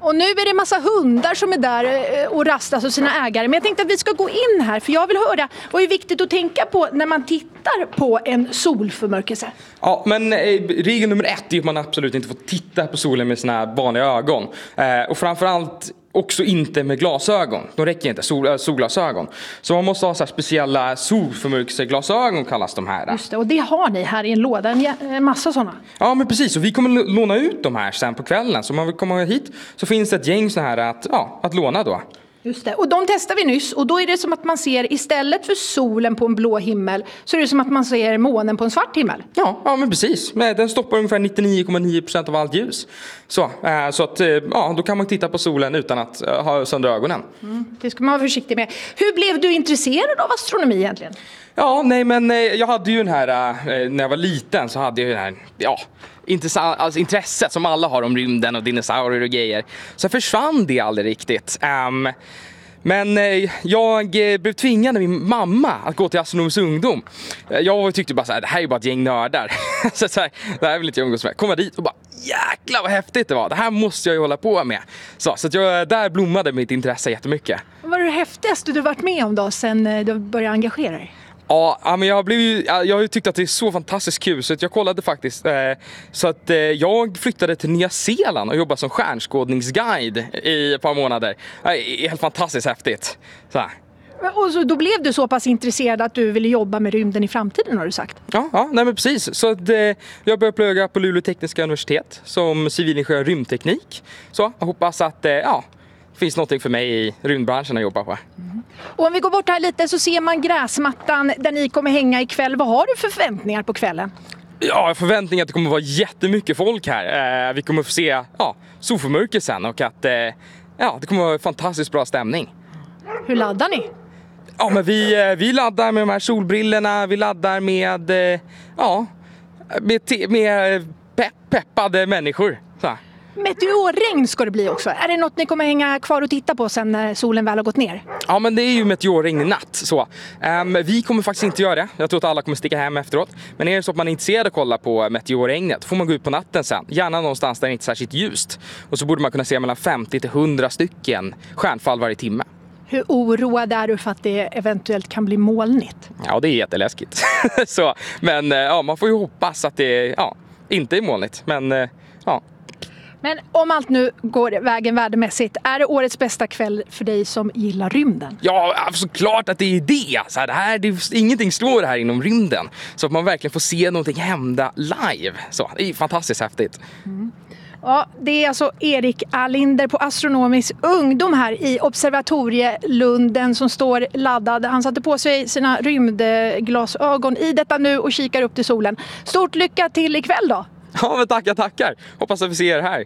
Och nu är det en massa hundar som är där och rastas hos sina ägare. Men jag tänkte att vi ska gå in här, för jag vill höra vad är viktigt att tänka på när man tittar på en solförmörkelse. Ja, men eh, regel nummer ett är att man absolut inte får titta på solen med sina vanliga ögon. Eh, och framförallt också inte med glasögon. De räcker inte, sol, äh, solglasögon. Så man måste ha så här speciella solförmörkelseglasögon kallas de här. Just det, och det har ni här i en låda, en, en massa sådana. Ja, men precis. Och vi kommer låna ut de här sen på kvällen. Så om man vill komma hit så finns det ett gäng så här att, ja, att låna då. Just det, och de testar vi nyss och då är det som att man ser istället för solen på en blå himmel så är det som att man ser månen på en svart himmel. Ja, ja men precis. Den stoppar ungefär nittionio komma nio procent av allt ljus. Så, äh, så att, ja, då kan man titta på solen utan att äh, ha sönder ögonen. Mm, det ska man vara försiktig med. Hur blev du intresserad av astronomi egentligen? Ja, nej men eh, jag hade ju den här, eh, när jag var liten så hade jag ju den här, ja, intressant, alltså intresset som alla har om rymden och dinosaurier och grejer. Så försvann det aldrig riktigt. Um, men eh, jag eh, blev tvingad av min mamma att gå till Astronomisk ungdom. Eh, jag tyckte bara så här, det här är bara ett gäng nördar. så, så här, det här vill inte jag umgås med. Kom dit och bara, jäklar vad häftigt det var. Det här måste jag ju hålla på med. Så, så att jag, där blommade mitt intresse jättemycket. Vad var det häftigaste du varit med om då sen du började engagera dig? Ja, men jag, blev ju, jag har ju tyckt att det är så fantastiskt kul så att jag kollade faktiskt. Eh, så att eh, jag flyttade till Nya Zeeland och jobbade som stjärnskådningsguide i ett par månader. Det är helt fantastiskt häftigt. Så här. Och så, då blev du så pass intresserad att du ville jobba med rymden i framtiden har du sagt? Ja, ja nej men precis. Så att, eh, jag började plugga på Luleå tekniska universitet som civilingenjör rymdteknik. Så jag hoppas att eh, ja, det finns något för mig i rymdbranschen att jobba på. Mm. Och om vi går bort här lite så ser man gräsmattan där ni kommer hänga ikväll. Vad har du för förväntningar på kvällen? Ja, förväntningar att det kommer vara jättemycket folk här. Eh, vi kommer få se ja, solförmörkelsen och att eh, ja, det kommer vara fantastiskt bra stämning. Hur laddar ni? Ja, men vi, vi laddar med de här solbrillorna. Vi laddar med, eh, ja, med, te- med pe- peppade människor. Så här. Meteorregn ska det bli också. Är det något ni kommer hänga kvar och titta på sen när solen väl har gått ner? Ja, men det är ju meteorregn i natt. Så. Um, vi kommer faktiskt inte göra det. Jag tror att alla kommer sticka hem efteråt. Men är det så att man är intresserad att kolla på meteorregnet får man gå ut på natten sen. Gärna någonstans där det inte är särskilt ljust. Och så borde man kunna se mellan femtio till hundra stycken stjärnfall varje timme. Hur oroad är du för att det eventuellt kan bli molnigt? Ja, det är jätteläskigt. så, men ja, man får ju hoppas att det ja, inte är molnigt. Men ja... Men om allt nu går vägen värdemässigt, är det årets bästa kväll för dig som gillar rymden? Ja, såklart att det är det. Så här, det här, det, ingenting slår det här inom rymden. Så att man verkligen får se någonting hända live. Så, det är fantastiskt häftigt. Mm. Ja, det är alltså Erik Alinder på Astronomisk ungdom här i Observatorielunden som står laddad. Han satte på sig sina rymdglasögon i detta nu och kikar upp till solen. Stort lycka till ikväll då! Ja, men tackar, tackar. Hoppas att vi ser er här.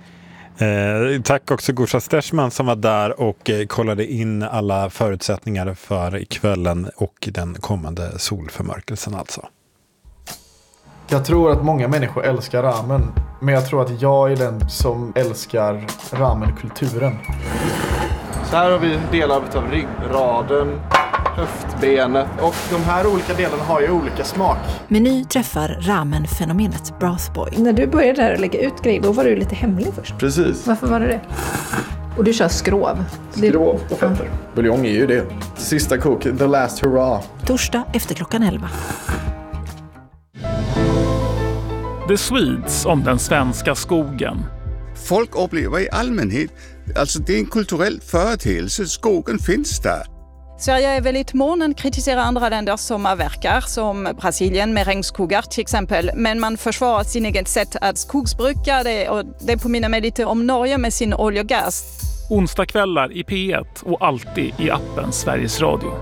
Eh, tack också Gusha Stersman som var där och eh, kollade in alla förutsättningar för kvällen och den kommande solförmörkelsen alltså. Jag tror att många människor älskar ramen, men jag tror att jag är den som älskar ramenkulturen. Så här har vi delar av ryggraden, höftbenet och de här olika delarna har ju olika smak. Meny träffar ramen-fenomenet Brothboy. När du började där och lägga ut grejer, då var du lite hemlig först. Precis. Varför var det det? Och du kör skrov. Skrov och fetter. Ja. Buljong är ju det. Sista kok, the last hurrah. Torsdag efter klockan elva. The Swedes om den svenska skogen. Folk upplever i allmänhet, alltså det är en kulturell företeelse, skogen finns där. Sverige är väldigt mån att kritisera andra länder som avverkar, som Brasilien med regnskogar till exempel. Men man försvarar sin eget sätt att skogsbruka det och det påminner mig lite om Norge med sin olja och gas. Onsdagskvällar i P ett och alltid i appen Sveriges Radio.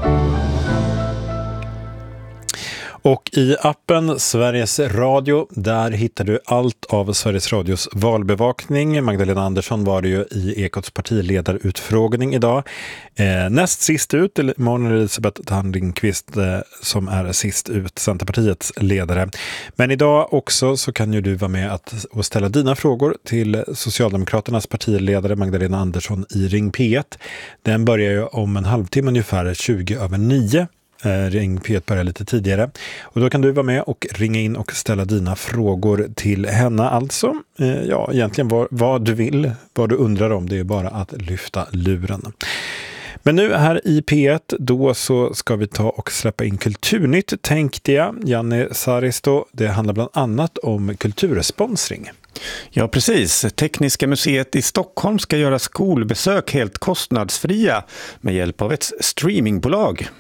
Och i appen Sveriges Radio, där hittar du allt av Sveriges Radios valbevakning. Magdalena Andersson var det ju i Ekots partiledarutfrågning idag. Eh, näst sist ut, imorgon är Elisabeth Tandringqvist eh, som är sist ut, Centerpartiets ledare. Men idag också så kan ju du vara med att, och ställa dina frågor till Socialdemokraternas partiledare Magdalena Andersson i Ring P ett. Den börjar ju om en halvtimme ungefär, tjugo över nio. Ring P ett börjar lite tidigare. Och då kan du vara med och ringa in och ställa dina frågor till henne. Alltså, ja, egentligen vad, vad du vill, vad du undrar om, det är bara att lyfta luren. Men nu här i P ett, då så ska vi ta och släppa in Kulturnytt, tänkte jag. Janne Saristo, det handlar bland annat om kultursponsring. Ja, precis. Tekniska museet i Stockholm ska göra skolbesök helt kostnadsfria med hjälp av ett streamingbolag.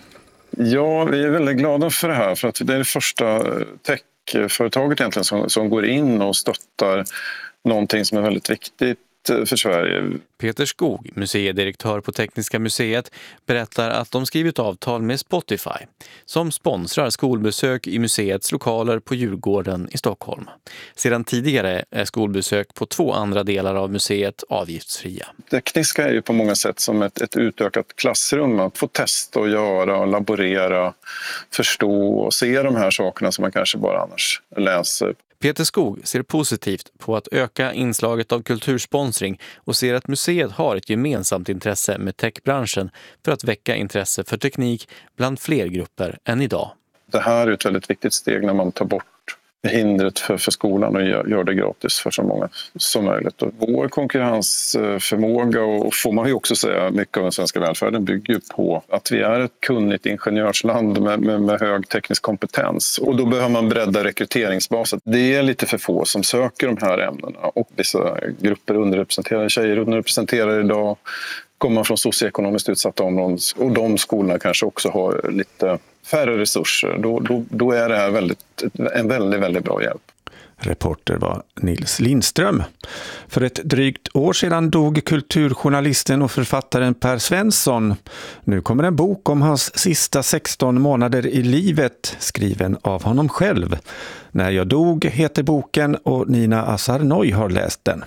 Ja, vi är väldigt glada för det här, för att det är det första techföretaget egentligen som, som går in och stöttar någonting som är väldigt viktigt för Sverige. Peter Skog, museidirektör på Tekniska museet, berättar att de skrivit avtal med Spotify som sponsrar skolbesök i museets lokaler på Djurgården i Stockholm. Sedan tidigare är skolbesök på två andra delar av museet avgiftsfria. Tekniska är ju på många sätt som ett, ett utökat klassrum, att få testa och göra, och laborera, förstå och se de här sakerna som man kanske bara annars läser. Peter Skog ser positivt på att öka inslaget av kultursponsring och ser att museet har ett gemensamt intresse med techbranschen för att väcka intresse för teknik bland fler grupper än idag. Det här är ett väldigt viktigt steg när man tar bort hindret för, för skolan och gör, gör det gratis för så många som möjligt. Och vår konkurrensförmåga, och får man ju också säga, mycket av den svenska välfärden bygger ju på att vi är ett kunnigt ingenjörsland med, med, med hög teknisk kompetens. Och då behöver man bredda rekryteringsbasen. Det är lite för få som söker de här ämnena, och vissa grupper underrepresenterade, tjejer underrepresenterade idag, kommer från socioekonomiskt utsatta områden, och de skolorna kanske också har lite färre resurser. Då, då, då är det här väldigt, en väldigt, väldigt bra hjälp. Reporter var Nils Lindström. För ett drygt år sedan dog kulturjournalisten och författaren Per Svensson. Nu kommer en bok om hans sista sexton månader i livet, skriven av honom själv. När jag dog heter boken, och Nina Asarnoy har läst den.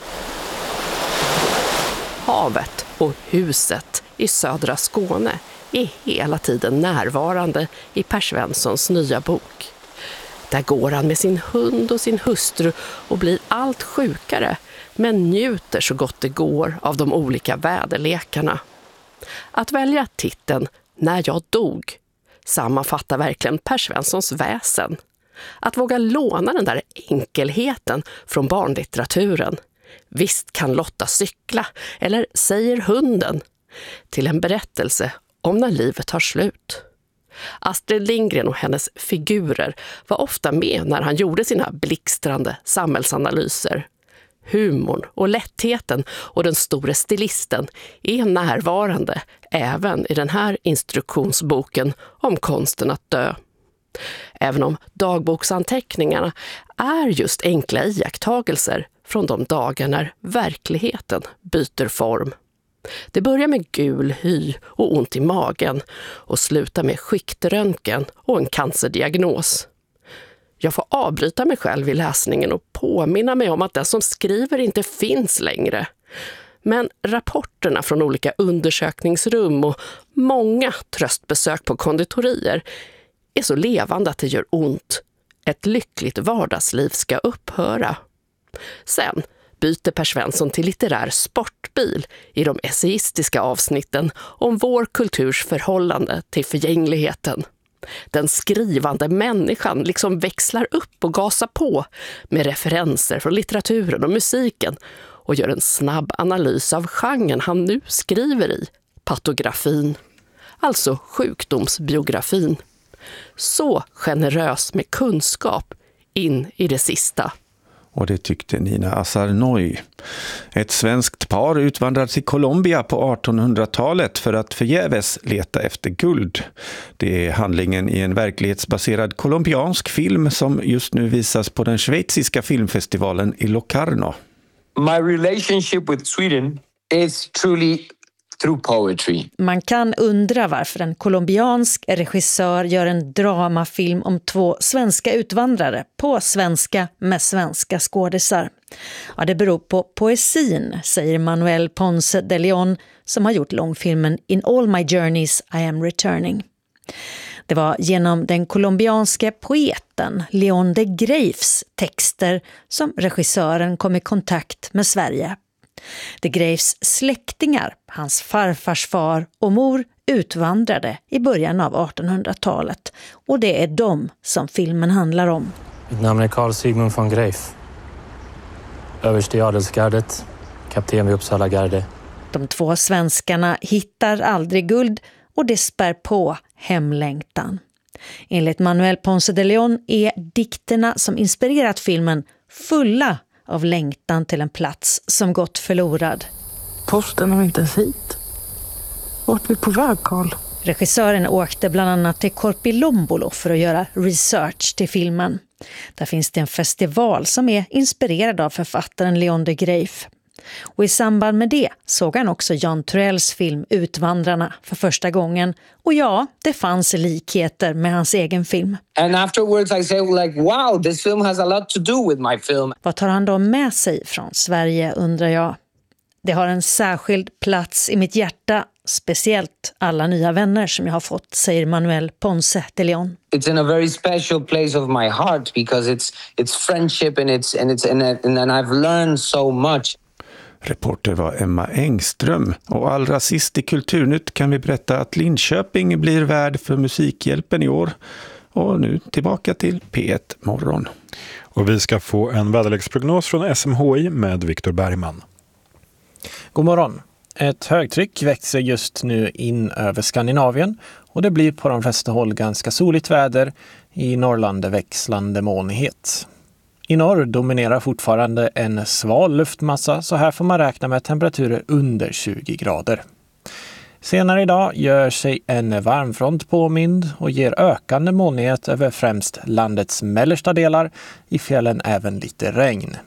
Havet och huset i södra Skåne är hela tiden närvarande i Per Svenssons nya bok. Där går han med sin hund och sin hustru och blir allt sjukare, men njuter så gott det går av de olika väderlekarna. Att välja titeln När jag dog sammanfattar verkligen Per Svenssons väsen. Att våga låna den där enkelheten från barnlitteraturen. Visst kan Lotta cykla, eller säger hunden, till en berättelse om när livet tar slut. Astrid Lindgren och hennes figurer var ofta med när han gjorde sina blixtrande samhällsanalyser. Humorn och lättheten och den store stilisten är närvarande även i den här instruktionsboken om konsten att dö. Även om dagboksanteckningarna är just enkla iakttagelser från de dagar när verkligheten byter form. Det börjar med gul hy och ont i magen och slutar med skiktröntgen och en cancerdiagnos. Jag får avbryta mig själv i läsningen och påminna mig om att den som skriver inte finns längre. Men rapporterna från olika undersökningsrum och många tröstbesök på konditorier är så levande att det gör ont. Ett lyckligt vardagsliv ska upphöra. Sen byter Per Svensson till litterär sportbil i de essayistiska avsnitten om vår kulturs förhållande till förgängligheten. Den skrivande människan liksom växlar upp och gasar på med referenser från litteraturen och musiken och gör en snabb analys av genren han nu skriver i, patografin, alltså sjukdomsbiografin. Så generös med kunskap in i det sista. Och det tyckte Nina Asarnoy. Ett svenskt par utvandrar till Colombia på artonhundratalet för att förgäves leta efter guld. Det är handlingen i en verklighetsbaserad colombiansk film som just nu visas på den schweiziska filmfestivalen i Locarno. My relationship with Sweden is truly through poetry. Man kan undra varför en colombiansk regissör gör en dramafilm om två svenska utvandrare på svenska med svenska skådisar. Ja, det beror på poesin, säger Manuel Ponce de Leon som har gjort långfilmen In All My Journeys I Am Returning. Det var genom den colombianske poeten Leon de Greifs texter som regissören kom i kontakt med Sverige. De Graeffs släktingar, hans farfars far och mor, utvandrade i början av artonhundratalet och det är dem som filmen handlar om. Mitt namn är Carl Sigmund von Graeff. Överste i adelsgardet, kapten vid Uppsala garde. De två svenskarna hittar aldrig guld och det spär på hemlängtan. Enligt Manuel Ponce de Leon är dikterna som inspirerat filmen fulla av längtan till en plats som gått förlorad. Posten har inte ens hit. Vart är vi på väg, Carl? Regissören åkte bland annat till Korpilombolo för att göra research till filmen. Där finns det en festival som är inspirerad av författaren Leon de Graeff. Och i samband med det såg han också Jan Troells film Utvandrarna för första gången. Och ja, det fanns likheter med hans egen film. And afterwards I say like, wow, this film has a lot to do with my film. Vad tar han då med sig från Sverige, undrar jag. Det har en särskild plats i mitt hjärta, speciellt alla nya vänner som jag har fått, säger Manuel Ponce de Leon. It's in a very special place of my heart because it's it's friendship and it's and it's and, and, and I've learned so much. Reporter var Emma Engström och allra sist i Kulturnytt kan vi berätta att Linköping blir värd för Musikhjälpen i år. Och nu tillbaka till P ett morgon. Och vi ska få en väderleksprognos från S M H I med Viktor Bergman. God morgon. Ett högtryck växer just nu in över Skandinavien och det blir på de flesta håll ganska soligt väder, i Norrland växlande molnighet. I norr dominerar fortfarande en sval luftmassa, så här får man räkna med temperaturer under tjugo grader. Senare idag gör sig en varmfront påmind och ger ökande molnighet över främst landets mellersta delar, i fjällen även lite regn.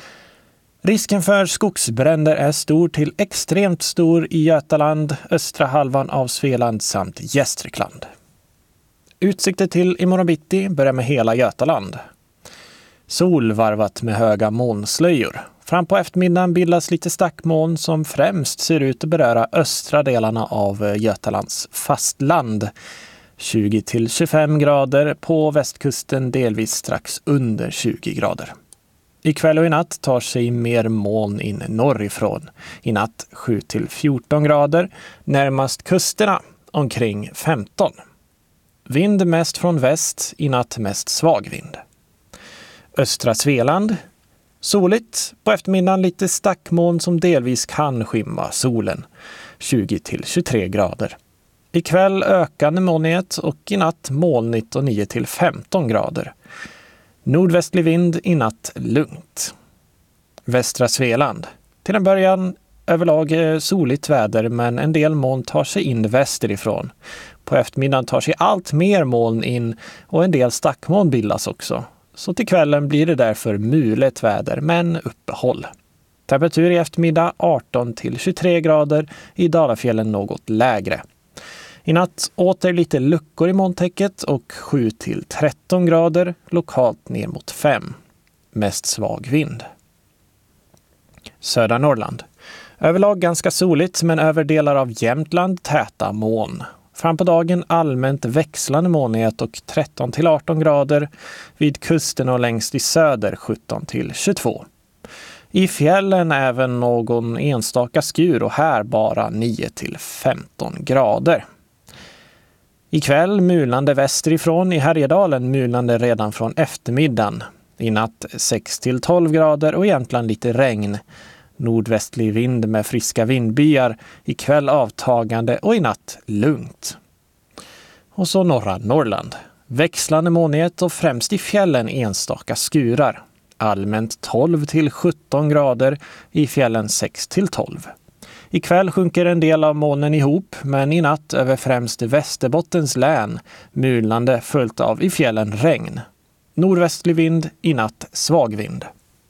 Risken för skogsbränder är stor till extremt stor i Götaland, östra halvan av Svealand samt Gästrikland. Utsikter till imorgon bitti börjar med hela Götaland. Sol varvat med höga molnslöjor. Fram på eftermiddagen bildas lite stackmoln som främst ser ut att beröra östra delarna av Götalands fastland. tjugo till tjugofem grader, på västkusten delvis strax under tjugo grader. Ikväll och i natt tar sig mer moln in norrifrån. I natt sju till fjorton grader, närmast kusterna omkring femton. Vind mest från väst, i natt mest svag vind. Östra Svealand, soligt, på eftermiddagen lite stackmoln som delvis kan skymma solen, tjugo till tjugotre grader. Ikväll ökande molnighet och i natt molnigt och nio till femton grader. Nordvästlig vind, i natt lugnt. Västra Svealand, till en början överlag soligt väder, men en del moln tar sig in västerifrån. På eftermiddagen tar sig allt mer moln in och en del stackmoln bildas också. Så till kvällen blir det därför mulet väder, men uppehåll. Temperatur i eftermiddag arton till tjugotre grader, i Dalafjällen något lägre. I natt åter lite luckor i molntäcket och sju till tretton grader, lokalt ner mot fem. Mest svag vind. Södra Norrland. Överlag ganska soligt, men över delar av Jämtland täta moln. Fram på dagen allmänt växlande molnighet och tretton till arton grader. Vid kusten och längst i söder sjutton till tjugotvå. I fjällen även någon enstaka skur och här bara nio till femton grader. Ikväll mulande västerifrån, i Härjedalen mulande redan från eftermiddagen. I natt sex till tolv grader och egentligen lite regn. Nordvästlig vind med friska vindbyar, ikväll avtagande och i natt lugnt. Och så norra Norrland. Växlande molnighet och främst i fjällen enstaka skurar. Allmänt tolv till sjutton grader, i fjällen sex till tolv. Ikväll sjunker en del av molnen ihop, men i natt över främst Västerbottens län mulande följt av i fjällen regn. Nordvästlig vind, i natt svag vind.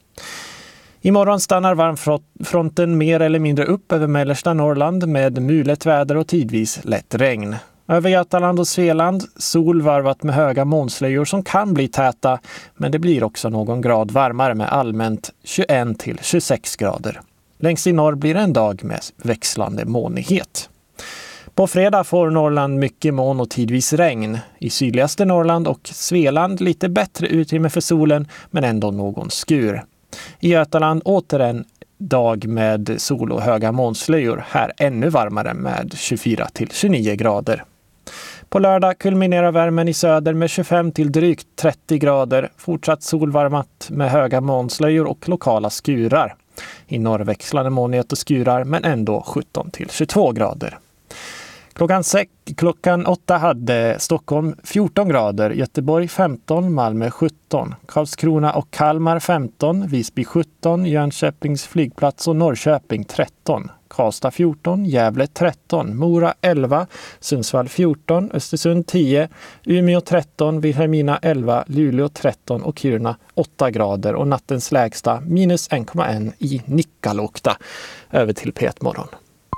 Imorgon stannar varmfronten mer eller mindre upp över mellersta Norrland med mulet väder och tidvis lätt regn. Över Götaland och Svealand, sol varvat med höga molnslöjor som kan bli täta, men det blir också någon grad varmare med allmänt tjugoen till tjugosex grader. Längst i norr blir det en dag med växlande molnighet. På fredag får Norrland mycket moln och tidvis regn. I sydligaste Norrland och Svealand lite bättre utrymme för solen, men ändå någon skur. I Götaland åter en dag med sol och höga molnslöjor. Här ännu varmare med tjugofyra till tjugonio grader. På lördag kulminerar värmen i söder med tjugofem till drygt trettio grader. Fortsatt solvarmat med höga molnslöjor och lokala skurar. I norr växlande molnighet och skurar men ändå sjutton till tjugotvå grader. Klockan, sex, klockan åtta hade Stockholm fjorton grader, Göteborg femton, Malmö sjutton, Karlskrona och Kalmar femton, Visby sjutton, Jönköpings flygplats och Norrköping tretton, Karlstad fjorton, Gävle tretton, Mora elva, Sundsvall fjorton, Östersund tio, Umeå tretton, Vilhelmina elva, Luleå tretton och Kiruna åtta grader och nattens lägsta minus en komma ett i Nikkaluokta. Över till P ett morgon.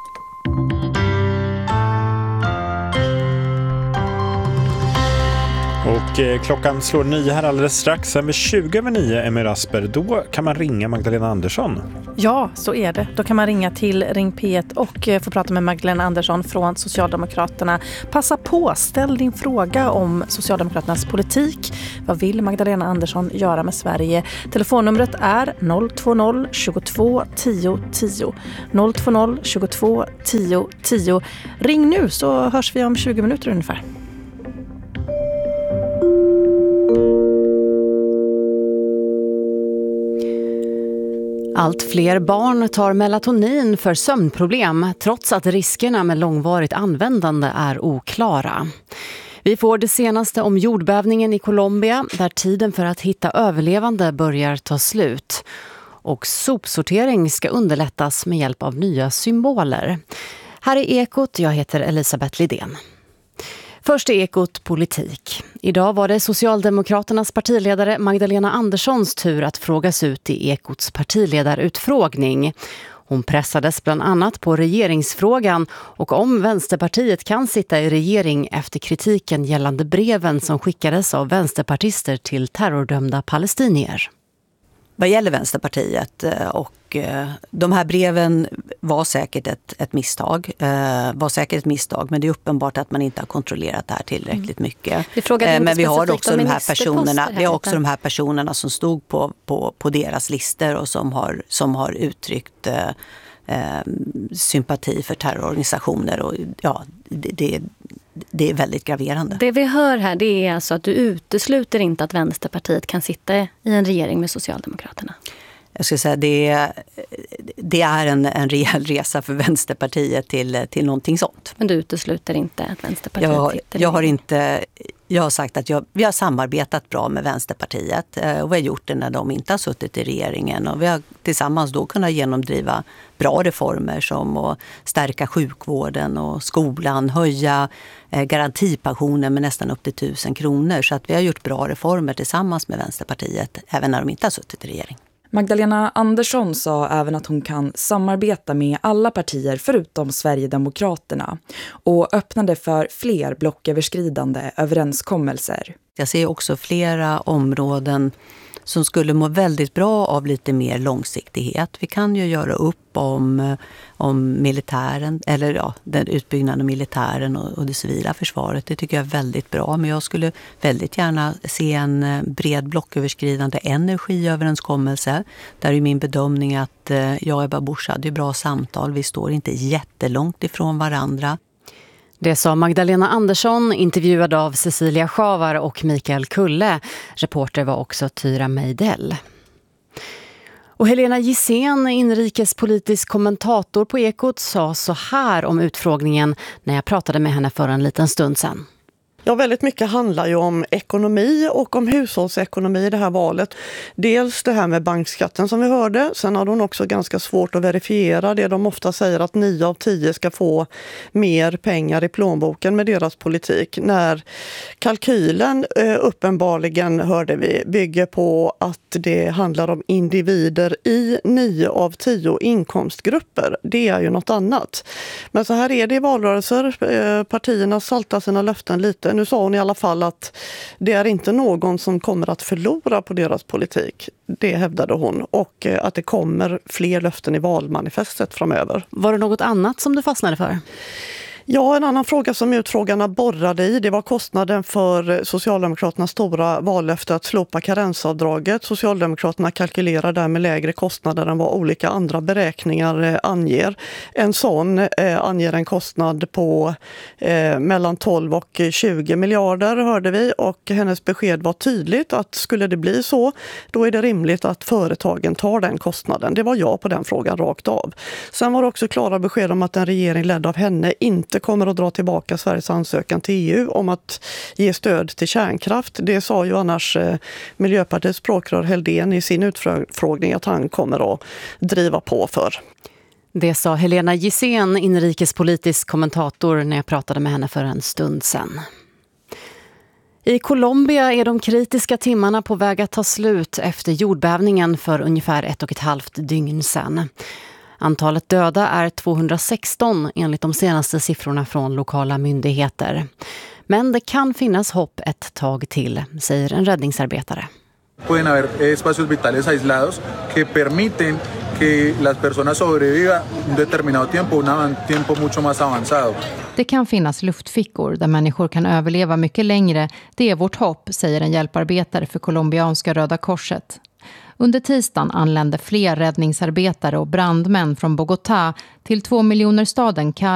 Och eh, klockan slår nio här alldeles strax. Sen vid tjugo över nio, Emmy Rasper, då kan man ringa Magdalena Andersson. Ja, så är det. Då kan man ringa till Ring P ett och eh, få prata med Magdalena Andersson från Socialdemokraterna. Passa på, ställ din fråga om Socialdemokraternas politik. Vad vill Magdalena Andersson göra med Sverige? Telefonnumret är noll två noll tjugotvå tio tio. noll två noll tjugotvå tio tio. Ring nu så hörs vi om tjugo minuter ungefär. Allt fler barn tar melatonin för sömnproblem trots att riskerna med långvarigt användande är oklara. Vi får det senaste om jordbävningen i Colombia där tiden för att hitta överlevande börjar ta slut. Och sopsortering ska underlättas med hjälp av nya symboler. Här är Ekot, jag heter Elisabeth Lidén. Först är Ekot politik. Idag var det Socialdemokraternas partiledare Magdalena Anderssons tur att frågas ut i Ekots partiledarutfrågning. Hon pressades bland annat på regeringsfrågan och om Vänsterpartiet kan sitta i regering efter kritiken gällande breven som skickades av vänsterpartister till terrordömda palestinier. Vad gäller Vänsterpartiet och de här breven var säkert ett, ett misstag. Var säkert ett misstag, men det är uppenbart att man inte har kontrollerat det här tillräckligt mycket. Mm. Men vi har också de här personerna, vi har också de här personerna som stod på, på, på deras listor och som har, som har uttryckt eh, sympati för terrororganisationer och ja, det, det Det är väldigt graverande. Det vi hör här, det är alltså att du utesluter inte att Vänsterpartiet kan sitta i en regering med Socialdemokraterna. Jag skulle säga det, det är en, en rejäl resa för Vänsterpartiet till, till någonting sånt. Men du utesluter inte att Vänsterpartiet jag, sitter i jag har inte Jag har sagt att jag, vi har samarbetat bra med Vänsterpartiet och vi har gjort det när de inte har suttit i regeringen och vi har tillsammans då kunnat genomdriva bra reformer som att stärka sjukvården och skolan, höja garantipensionen med nästan upp till tusen kronor, så att vi har gjort bra reformer tillsammans med Vänsterpartiet även när de inte har suttit i regering. Magdalena Andersson sa även att hon kan samarbeta med alla partier förutom Sverigedemokraterna och öppnade för fler blocköverskridande överenskommelser. Jag ser också flera områden som skulle må väldigt bra av lite mer långsiktighet. Vi kan ju göra upp om, om militären, eller ja, den utbyggnaden av militären och, och det civila försvaret. Det tycker jag är väldigt bra, men jag skulle väldigt gärna se en bred blocköverskridande energiöverenskommelse. Där är min bedömning att jag och Ebba Busch hade bra samtal. Vi står inte jättelångt ifrån varandra. Det sa Magdalena Andersson, intervjuad av Cecilia Schavar och Mikael Kulle. Reporter var också Tyra Meidell. Och Helena Gissén, inrikespolitisk kommentator på Ekot, sa så här om utfrågningen när jag pratade med henne för en liten stund sedan. Ja, väldigt mycket handlar ju om ekonomi och om hushållsekonomi i det här valet. Dels det här med bankskatten som vi hörde. Sen har hon också ganska svårt att verifiera det. De ofta säger att nio av tio ska få mer pengar i plånboken med deras politik. När kalkylen eh, uppenbarligen, hörde vi, bygger på att det handlar om individer i nio av tio inkomstgrupper. Det är ju något annat. Men så här är det i valrörelser. Eh, partierna saltar sina löften lite. Nu sa hon i alla fall att det är inte någon som kommer att förlora på deras politik. Det hävdade hon. Och att det kommer fler löften i valmanifestet framöver. Var det något annat som du fastnade för? Ja, en annan fråga som utfrågarna borrade i, det var kostnaden för Socialdemokraternas stora vallöfte att slopa karensavdraget. Socialdemokraterna kalkylerar där med lägre kostnader än vad olika andra beräkningar anger. En sån eh, anger en kostnad på eh, mellan tolv och tjugo miljarder, hörde vi, och hennes besked var tydligt att skulle det bli så, då är det rimligt att företagen tar den kostnaden. Det var ja på den frågan rakt av. Sen var det också klara besked om att en regering ledd av henne inte kommer att dra tillbaka Sveriges ansökan till E U om att ge stöd till kärnkraft. Det sa ju annars eh, Miljöpartiets språkrör Heldén i sin utfrågning att han kommer att driva på för. Det sa Helena Gissén, inrikespolitisk kommentator, när jag pratade med henne för en stund sedan. I Colombia är de kritiska timmarna på väg att ta slut efter jordbävningen för ungefär ett och ett halvt dygn sedan. Antalet döda är tvåhundrasexton enligt de senaste siffrorna från lokala myndigheter. Men det kan finnas hopp ett tag till, säger en räddningsarbetare. Pueden haber espacios vitales aislados que permiten que las personas sobrevivan un determinado tiempo, un tiempo mucho más avanzado. Det kan finnas luftfickor där människor kan överleva mycket längre. Det är vårt hopp, säger en hjälparbetare för colombianska Röda Korset. Under tisdagen anlände fler räddningsarbetare och brandmän från Bogotá till två miljoner staden Cali